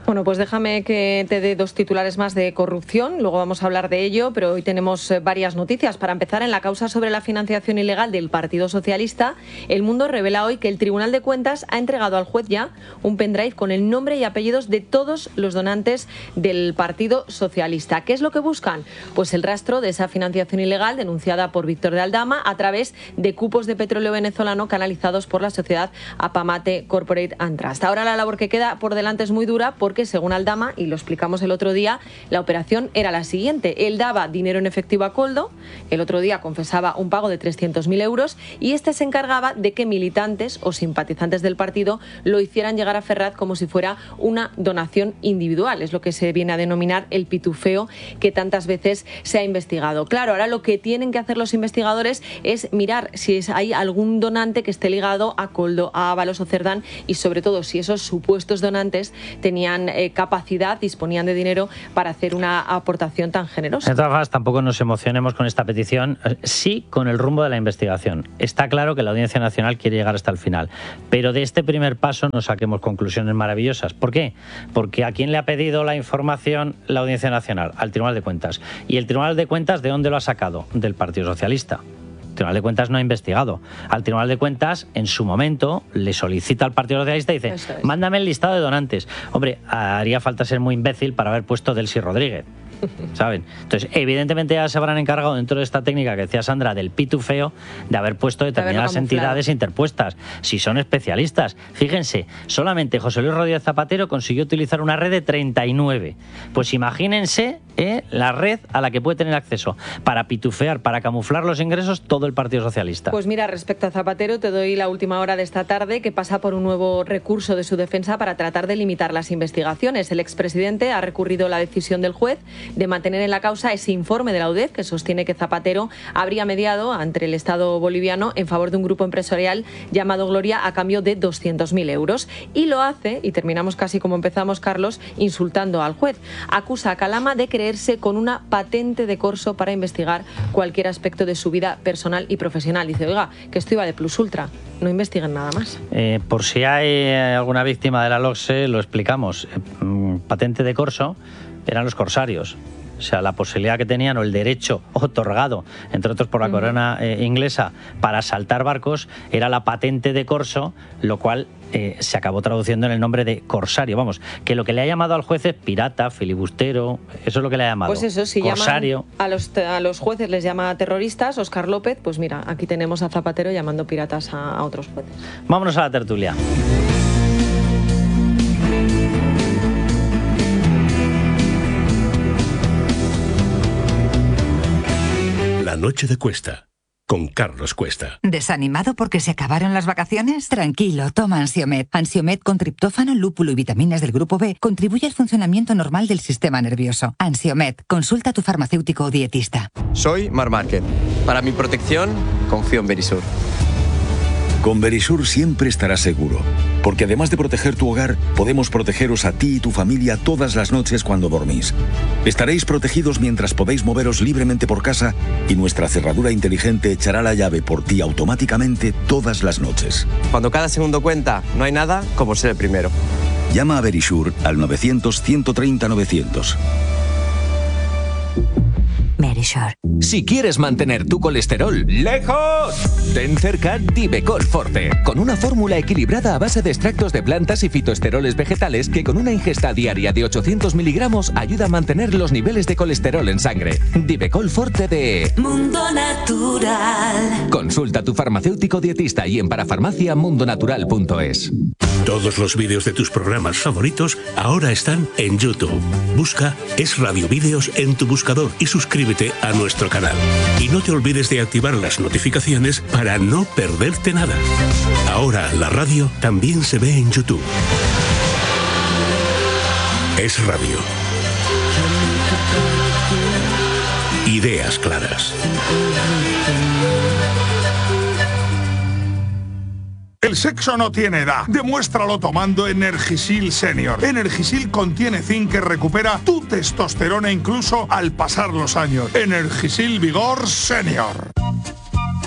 Bueno, pues déjame que te dé dos titulares más de corrupción, luego vamos a hablar de ello, pero hoy tenemos varias noticias. Para empezar, en la causa sobre la financiación ilegal del Partido Socialista, El Mundo revela hoy que el Tribunal de Cuentas ha entregado al juez ya un pendrive con el nombre y apellidos de todos los donantes del Partido Socialista. ¿Qué es lo que buscan? Pues el rastro de esa financiación ilegal denunciada por Víctor de Aldama a través de cupos de petróleo venezolano canalizados por la sociedad Apamate Corporate and Trust. Ahora la labor que queda por delante es muy dura porque, según Aldama, y lo explicamos el otro día, la operación era la siguiente. Él daba dinero en efectivo a Koldo, el otro día confesaba un pago de trescientos mil euros y este se encargaba de que militantes o simpatizantes del partido lo hicieran llegar a Ferraz como si fuera una donación individual. Es lo que se viene a denominar el pitufeo que tantas veces se ha investigado. Claro, ahora lo que tienen que hacer los investigadores es mirar si hay algún donante que esté ligado a Koldo, a Ábalos o Cerdán y sobre todo si esos supuestos donantes tenían eh, capacidad, disponían de dinero para hacer una aportación tan generosa. De todas formas, tampoco nos emocionemos con esta petición, sí con el rumbo de la investigación. Está claro que la Audiencia Nacional quiere llegar hasta el final, pero de este primer paso no saquemos conclusiones maravillosas. ¿Por qué? Porque ¿a quién le ha pedido la información la Audiencia Nacional? Al Tribunal de Cuentas. ¿Y el Tribunal de Cuentas de dónde lo ha sacado? Del Partido Socialista. El Tribunal de Cuentas no ha investigado. Al Tribunal de Cuentas, en su momento, le solicita al Partido Socialista y dice, es. mándame el listado de donantes. Hombre, haría falta ser muy imbécil para haber puesto Delcy Rodríguez, ¿saben? Entonces, evidentemente ya se habrán encargado dentro de esta técnica que decía Sandra del pitufeo de haber puesto determinadas entidades interpuestas. Si son especialistas. Fíjense, solamente José Luis Rodríguez Zapatero consiguió utilizar una red de treinta y nueve. Pues imagínense eh, la red a la que puede tener acceso para pitufear, para camuflar los ingresos todo el Partido Socialista. Pues mira, respecto a Zapatero, te doy la última hora de esta tarde que pasa por un nuevo recurso de su defensa para tratar de limitar las investigaciones. El expresidente ha recurrido la decisión del juez de mantener en la causa ese informe de la U D E F que sostiene que Zapatero habría mediado ante el Estado boliviano en favor de un grupo empresarial llamado Gloria a cambio de doscientos mil euros. Y lo hace, y terminamos casi como empezamos, Carlos, insultando al juez. Acusa a Calama de creerse con una patente de corso para investigar cualquier aspecto de su vida personal y profesional. Dice, oiga, que esto iba de plus ultra, no investiguen nada más. Eh, por si hay alguna víctima de la LOCSE, lo explicamos. Eh, patente de corso eran los corsarios. O sea, la posibilidad que tenían o el derecho otorgado, entre otros por la corona eh, inglesa, para asaltar barcos, era la patente de corso, lo cual eh, se acabó traduciendo en el nombre de corsario. Vamos, que lo que le ha llamado al juez es pirata, filibustero, eso es lo que le ha llamado. Pues eso, si corsario. Llaman a los, a los jueces les llama terroristas, Óscar López, pues mira, aquí tenemos a Zapatero llamando piratas a, a otros jueces. Vámonos a la tertulia. La noche de Cuesta, con Carlos Cuesta. ¿Desanimado porque se acabaron las vacaciones? Tranquilo, toma Ansiomed. Ansiomed con triptófano, lúpulo y vitaminas del grupo B contribuye al funcionamiento normal del sistema nervioso. Ansiomed, consulta a tu farmacéutico o dietista. Soy Mar Márquez. Para mi protección, confío en Verisur. Con Verisur siempre estarás seguro, porque además de proteger tu hogar, podemos protegeros a ti y tu familia todas las noches cuando dormís. Estaréis protegidos mientras podéis moveros libremente por casa y nuestra cerradura inteligente echará la llave por ti automáticamente todas las noches. Cuando cada segundo cuenta, no hay nada como ser el primero. Llama a Verisur al novecientos, ciento treinta, novecientos. Verisur. Si quieres mantener tu colesterol lejos, ten cerca Divecol Forte, con una fórmula equilibrada a base de extractos de plantas y fitoesteroles vegetales que con una ingesta diaria de ochocientos miligramos ayuda a mantener los niveles de colesterol en sangre. Divecol Forte de Mundo Natural. Consulta a tu farmacéutico dietista y en parafarmacia mundonatural punto es. Todos los vídeos de tus programas favoritos ahora están en YouTube. Busca Es Radio Vídeos en tu buscador y suscríbete a nuestro canal. Y no te olvides de activar las notificaciones para no perderte nada. Ahora la radio también se ve en YouTube. Es Radio. Ideas claras. El sexo no tiene edad. Demuéstralo tomando Energisil Senior. Energisil contiene zinc que recupera tu testosterona incluso al pasar los años. Energisil Vigor Senior.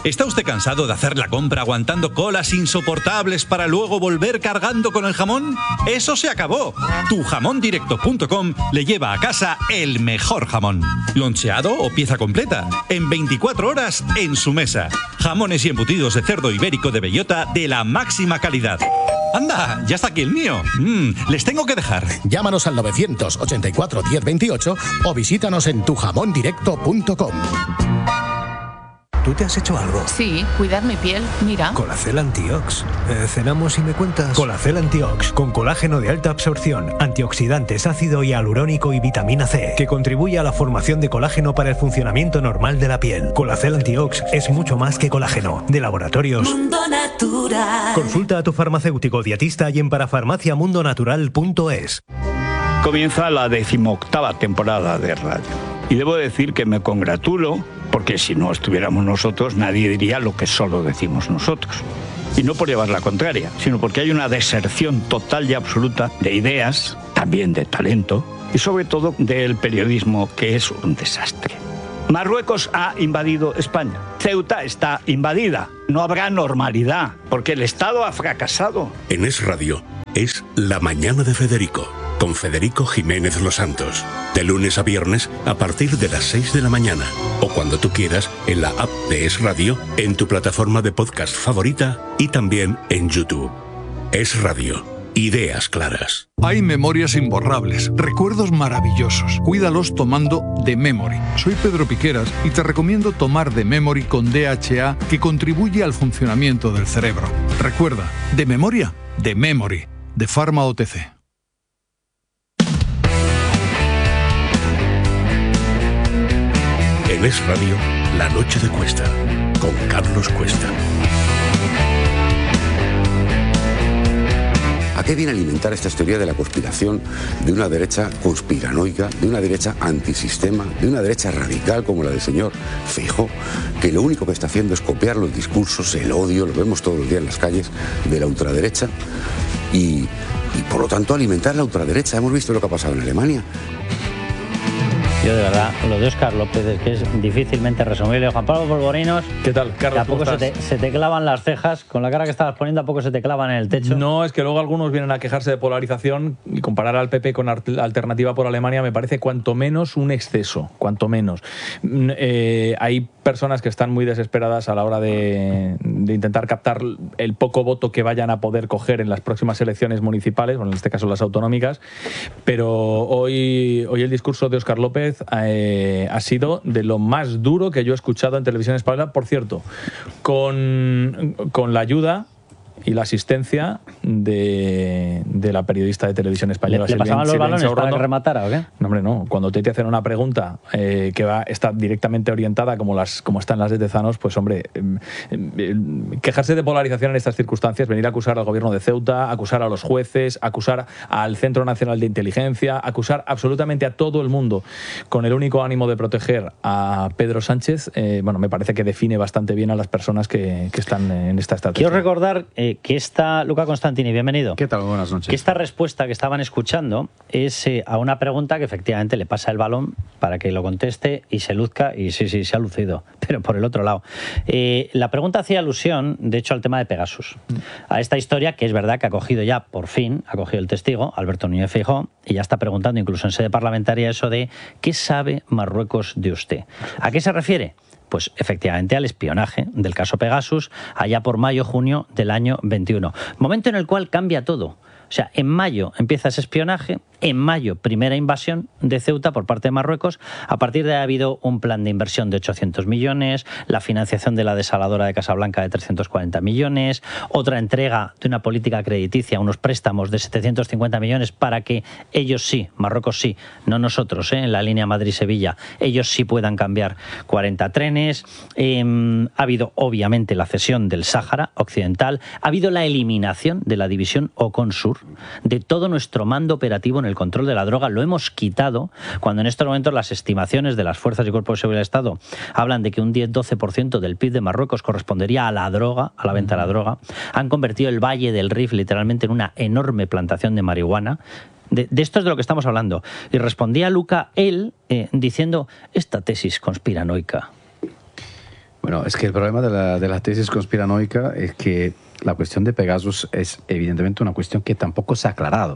¿Está usted cansado de hacer la compra aguantando colas insoportables para luego volver cargando con el jamón? ¡Eso se acabó! tu jamón directo punto com le lleva a casa el mejor jamón. Loncheado o pieza completa, en veinticuatro horas en su mesa. Jamones y embutidos de cerdo ibérico de bellota de la máxima calidad. ¡Anda! ¡Ya está aquí el mío! Mm, les tengo que dejar. Llámanos al novecientos ochenta y cuatro diez veintiocho o visítanos en tu jamón directo punto com. ¿Tú te has hecho algo? Sí, cuidar mi piel, mira. Colacel Antiox. Eh, cenamos y me cuentas. Colacel Antiox, con colágeno de alta absorción, antioxidantes, ácido hialurónico y vitamina C, que contribuye a la formación de colágeno para el funcionamiento normal de la piel. Colacel Antiox es mucho más que colágeno. De laboratorios Mundo Natural. Consulta a tu farmacéutico dietista y en parafarmacia mundo natural punto es. Comienza la decimoctava temporada de radio. Y debo decir que me congratulo, porque si no estuviéramos nosotros, nadie diría lo que solo decimos nosotros. Y no por llevar la contraria, sino porque hay una deserción total y absoluta de ideas, también de talento, y sobre todo del periodismo, que es un desastre. Marruecos ha invadido España. Ceuta está invadida. No habrá normalidad, porque el Estado ha fracasado. En Es Radio, es La Mañana de Federico, con Federico Jiménez Los Santos. De lunes a viernes a partir de las seis de la mañana. O cuando tú quieras en la app de Es Radio, en tu plataforma de podcast favorita y también en YouTube. Es Radio. Ideas claras. Hay memorias imborrables, recuerdos maravillosos. Cuídalos tomando The Memory. Soy Pedro Piqueras y te recomiendo tomar The Memory con D H A, que contribuye al funcionamiento del cerebro. Recuerda, de memoria, The Memory, de Pharma O T C. En Es Radio, La Noche de Cuesta, con Carlos Cuesta. ¿A qué viene alimentar esta teoría de la conspiración de una derecha conspiranoica, de una derecha antisistema, de una derecha radical como la del señor Feijóo, que lo único que está haciendo es copiar los discursos, el odio, lo vemos todos los días en las calles, de la ultraderecha y, y por lo tanto alimentar la ultraderecha? Hemos visto lo que ha pasado en Alemania. Yo de verdad, lo de Óscar López es que es difícilmente resumible. Juan Pablo Polvorinos, ¿qué tal, Carlos? ¿A poco se te, se te clavan las cejas? Con la cara que estabas poniendo, ¿a poco se te clavan en el techo? No, es que luego algunos vienen a quejarse de polarización y comparar al P P con Alternativa por Alemania me parece cuanto menos un exceso, cuanto menos. Eh, hay personas que están muy desesperadas a la hora de, de intentar captar el poco voto que vayan a poder coger en las próximas elecciones municipales, bueno, en este caso las autonómicas, pero hoy, hoy el discurso de Óscar López Eh, ha sido de lo más duro que yo he escuchado en televisión española, por cierto, con, con la ayuda y la asistencia de, de la periodista de televisión española. ¿Le, le pasaban los balones para que rematara o qué? No, hombre, no. Cuando te hacen una pregunta eh, que va está directamente orientada como las como están las de Tezanos, pues hombre, eh, eh, quejarse de polarización en estas circunstancias, venir a acusar al gobierno de Ceuta, acusar a los jueces, acusar al Centro Nacional de Inteligencia, acusar absolutamente a todo el mundo con el único ánimo de proteger a Pedro Sánchez, eh, bueno, me parece que define bastante bien a las personas que, que están en esta estrategia. Quiero recordar eh, que esta, Luca Constantini, bienvenido. ¿Qué tal? Buenas noches. Que esta respuesta que estaban escuchando es eh, a una pregunta que efectivamente le pasa el balón para que lo conteste y se luzca, y sí, sí, se ha lucido, pero por el otro lado. Eh, la pregunta hacía alusión, de hecho, al tema de Pegasus, a esta historia que es verdad que ha cogido ya, por fin, ha cogido el testigo, Alberto Núñez Feijóo, y ya está preguntando incluso en sede parlamentaria eso de ¿qué sabe Marruecos de usted? ¿A qué se refiere? Pues efectivamente al espionaje del caso Pegasus allá por mayo-junio del año veintiuno. Momento en el cual cambia todo. O sea, en mayo empieza ese espionaje, en mayo primera invasión de Ceuta por parte de Marruecos, a partir de ahí ha habido un plan de inversión de ochocientos millones, la financiación de la desaladora de Casablanca de trescientos cuarenta millones, otra entrega de una política crediticia, unos préstamos de setecientos cincuenta millones para que ellos sí, Marruecos sí, no nosotros, ¿eh? En la línea Madrid-Sevilla, ellos sí puedan cambiar cuarenta trenes, eh, ha habido obviamente la cesión del Sáhara Occidental, ha habido la eliminación de la división Ocon-Sur, de todo nuestro mando operativo en el control de la droga, lo hemos quitado, cuando en estos momentos las estimaciones de las fuerzas y cuerpos de seguridad del Estado hablan de que un diez a doce por ciento del P I B de Marruecos correspondería a la droga, a la venta de la droga. Han convertido el Valle del Rif literalmente en una enorme plantación de marihuana. De, de esto es de lo que estamos hablando. Y respondía Luca, él, eh, diciendo esta tesis conspiranoica. Bueno, es que el problema de la, de la tesis conspiranoica es que la cuestión de Pegasus es evidentemente una cuestión que tampoco se ha aclarado.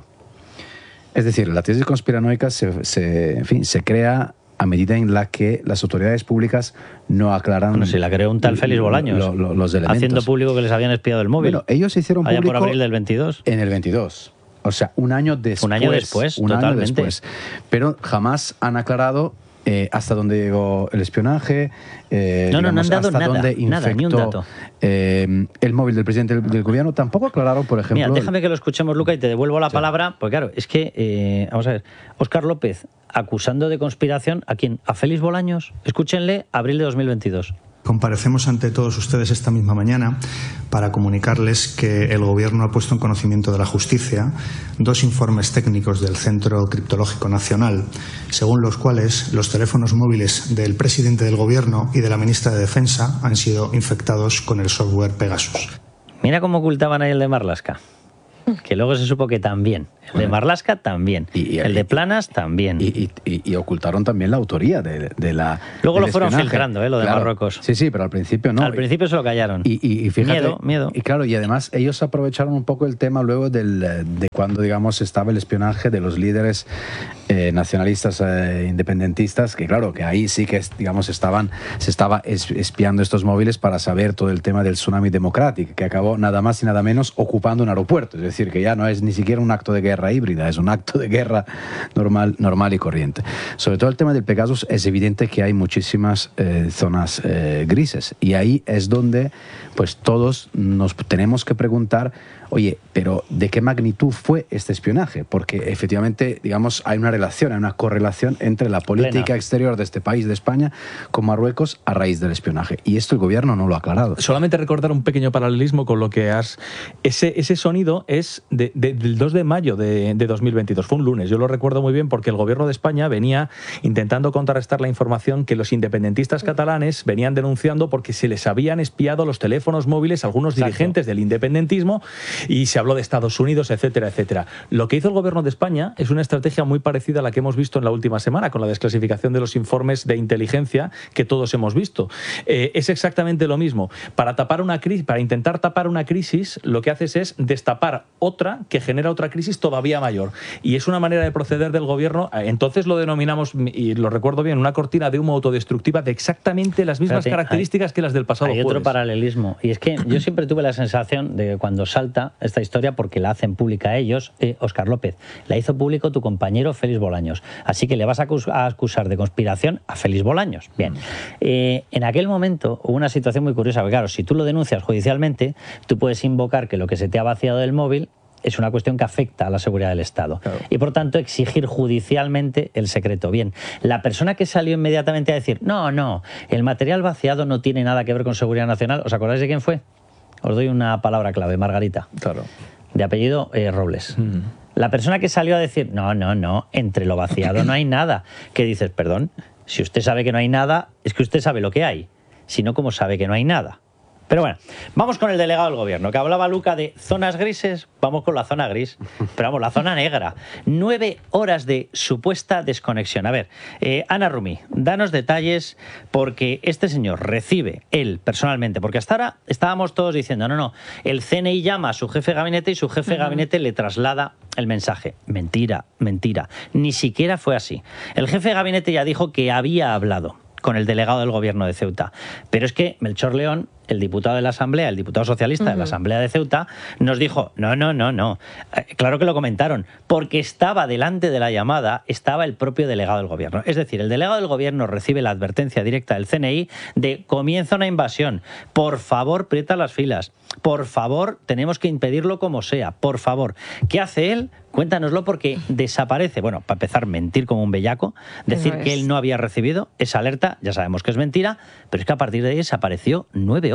Es decir, la tesis conspiranoica se, se, en fin, se crea a medida en la que las autoridades públicas no aclaran... Bueno, si la creó un tal Félix Bolaños, lo, lo, los elementos. Haciendo público que les habían espiado el móvil. Bueno, ellos hicieron allá público... por abril del veintidós. En el veintidós. O sea, un año después. Un año después, un totalmente. año después. Pero jamás han aclarado eh, hasta dónde llegó el espionaje. Eh, no, no, digamos, no han dado hasta nada, dónde infectó, nada, ni un dato. Eh, el móvil del presidente del, del gobierno. Tampoco aclararon, por ejemplo... Mira, déjame que lo escuchemos, Luca, y te devuelvo la sí. palabra. Porque claro, es que, eh, vamos a ver, Óscar López acusando de conspiración, ¿a quién? ¿A Félix Bolaños? Escúchenle, abril de dos mil veintidós. Comparecemos ante todos ustedes esta misma mañana para comunicarles que el Gobierno ha puesto en conocimiento de la justicia dos informes técnicos del Centro Criptológico Nacional, según los cuales los teléfonos móviles del presidente del Gobierno y de la ministra de Defensa han sido infectados con el software Pegasus. Mira cómo ocultaban ahí el de Marlaska. Que luego se supo que también. El de Marlaska también. Y, y, el de Planas también. Y, y, y, y ocultaron también la autoría de, de la. Luego lo fueron espionaje. filtrando, ¿eh? Lo de claro. Marruecos. Sí, sí, pero al principio no. Al principio se lo callaron. Y, y, y fíjate, miedo, miedo. Y claro, y además ellos aprovecharon un poco el tema luego del, de cuando, digamos, estaba el espionaje de los líderes eh, nacionalistas eh, independentistas, que claro, que ahí sí que, digamos, estaban, se estaba espiando estos móviles para saber todo el tema del tsunami democrático, que acabó nada más y nada menos ocupando un aeropuerto. Es decir, que ya no es ni siquiera un acto de guerra híbrida, es un acto de guerra normal, normal y corriente. Sobre todo el tema del Pegasus, es evidente que hay muchísimas eh, zonas eh, grises, y ahí es donde pues todos nos tenemos que preguntar, oye, pero ¿de qué magnitud fue este espionaje? Porque efectivamente, digamos, hay una relación, hay una correlación entre la política Plena. exterior de este país, de España, con Marruecos a raíz del espionaje. Y esto el gobierno no lo ha aclarado. Solamente recordar un pequeño paralelismo con lo que has... Ese, ese sonido es de, de, del dos de mayo de, de dos mil veintidós, fue un lunes. Yo lo recuerdo muy bien porque el gobierno de España venía intentando contrarrestar la información que los independentistas catalanes venían denunciando porque se les habían espiado los teléfonos móviles a algunos Exacto. dirigentes del independentismo, y se habló de Estados Unidos, etcétera, etcétera. Lo que hizo el gobierno de España es una estrategia muy parecida a la que hemos visto en la última semana con la desclasificación de los informes de inteligencia que todos hemos visto. Eh, es exactamente lo mismo. Para tapar una crisis, para intentar tapar una crisis, lo que haces es destapar otra que genera otra crisis todavía mayor. Y es una manera de proceder del gobierno. Entonces lo denominamos, y lo recuerdo bien, una cortina de humo autodestructiva de exactamente las mismas Fíjate, características hay, que las del pasado Hay jueves. Otro paralelismo. Y es que yo siempre tuve la sensación de que cuando salta esta historia, porque la hacen pública ellos, eh, Óscar López, la hizo público tu compañero Félix Bolaños. Así que le vas a, acus a acusar de conspiración a Félix Bolaños. Bien. Eh, en aquel momento hubo una situación muy curiosa, porque claro, si tú lo denuncias judicialmente, tú puedes invocar que lo que se te ha vaciado del móvil es una cuestión que afecta a la seguridad del Estado. Claro. Y por tanto exigir judicialmente el secreto. Bien, la persona que salió inmediatamente a decir, no, no, el material vaciado no tiene nada que ver con seguridad nacional, ¿os acordáis de quién fue? Os doy una palabra clave, Margarita. Claro. De apellido eh, Robles. Mm. La persona que salió a decir, no, no, no, entre lo vaciado no hay nada. Que dices, perdón, si usted sabe que no hay nada, es que usted sabe lo que hay. Si no, ¿cómo sabe que no hay nada? Pero bueno, vamos con el delegado del gobierno, que hablaba Luca de zonas grises, vamos con la zona gris, pero vamos, la zona negra. Nueve horas de supuesta desconexión. A ver, eh, Ana Rumi, danos detalles, porque este señor recibe, él personalmente, porque hasta ahora estábamos todos diciendo, no, no, el C N I llama a su jefe de gabinete y su jefe de gabinete le traslada el mensaje. Mentira, mentira, ni siquiera fue así. El jefe de gabinete ya dijo que había hablado con el delegado del gobierno de Ceuta, pero es que Melchor León, el diputado de la Asamblea, el diputado socialista uh-huh. de la Asamblea de Ceuta, nos dijo, no, no, no, no. Eh, claro que lo comentaron, porque estaba delante de la llamada, estaba el propio delegado del gobierno. Es decir, el delegado del gobierno recibe la advertencia directa del C N I de comienza una invasión. Por favor, prieta las filas. Por favor, tenemos que impedirlo como sea. Por favor. ¿Qué hace él? Cuéntanoslo, porque desaparece. Bueno, para empezar, mentir como un bellaco, decir no que él no había recibido esa alerta, ya sabemos que es mentira, pero es que a partir de ahí desapareció nueve horas.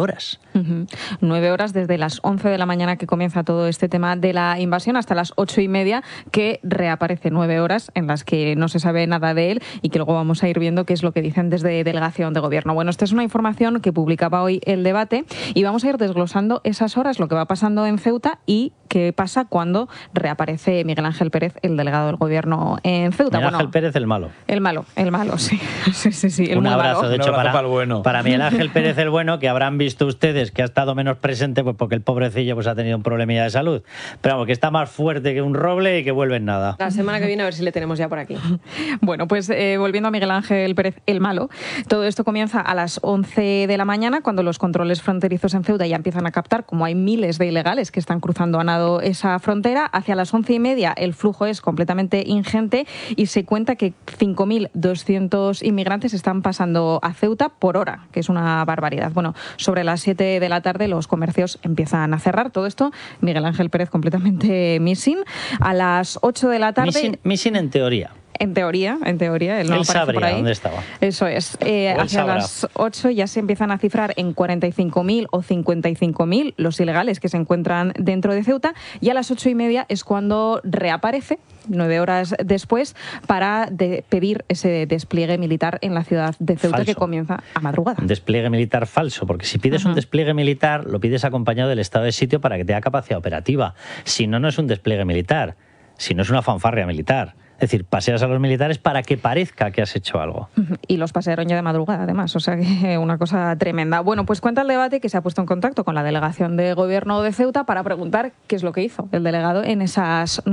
horas. Uh-huh. Nueve horas desde las once de la mañana que comienza todo este tema de la invasión hasta las ocho y media que reaparece. Nueve horas en las que no se sabe nada de él y que luego vamos a ir viendo qué es lo que dicen desde delegación de gobierno. Bueno, esta es una información que publicaba hoy El Debate y vamos a ir desglosando esas horas, lo que va pasando en Ceuta y qué pasa cuando reaparece Miguel Ángel Pérez, el delegado del gobierno en Ceuta. Miguel bueno, Ángel Pérez, el malo. El malo, el malo, sí. sí, sí, sí el Un muy abrazo, malo. de hecho, Un abrazo para, para el bueno. para Miguel Ángel Pérez, el bueno, que habrán visto ustedes que ha estado menos presente pues porque el pobrecillo pues ha tenido un problemilla de salud. Pero vamos, que está más fuerte que un roble y que vuelve en nada. La semana que viene a ver si le tenemos ya por aquí. Bueno, pues eh, volviendo a Miguel Ángel Pérez, el malo, todo esto comienza a las once de la mañana cuando los controles fronterizos en Ceuta ya empiezan a captar como hay miles de ilegales que están cruzando a nado esa frontera. Hacia las once y media el flujo es completamente ingente y se cuenta que cinco mil doscientos inmigrantes están pasando a Ceuta por hora, que es una barbaridad. Bueno, sobre las siete de la tarde los comercios empiezan a cerrar. Todo esto, Miguel Ángel Pérez completamente missing. A las ocho de la tarde... Missing, missing en teoría. En teoría, en teoría, él no Él aparece sabría por ahí. dónde estaba. Eso es. Eh, O él hacia sabrá. las ocho ya se empiezan a cifrar en cuarenta y cinco mil o cincuenta y cinco mil los ilegales que se encuentran dentro de Ceuta y a las ocho y media es cuando reaparece, nueve horas después, para de pedir ese despliegue militar en la ciudad de Ceuta. Falso. Que comienza a madrugada. Un despliegue militar falso, porque si pides Ajá. un despliegue militar, lo pides acompañado del estado de sitio para que tenga capacidad operativa. Si no, no es un despliegue militar, si no es una fanfarria militar. Es decir, paseas a los militares para que parezca que has hecho algo. Y los pasearon ya de madrugada, además. O sea que una cosa tremenda. Bueno, pues cuenta El Debate que se ha puesto en contacto con la delegación de gobierno de Ceuta para preguntar qué es lo que hizo el delegado en esas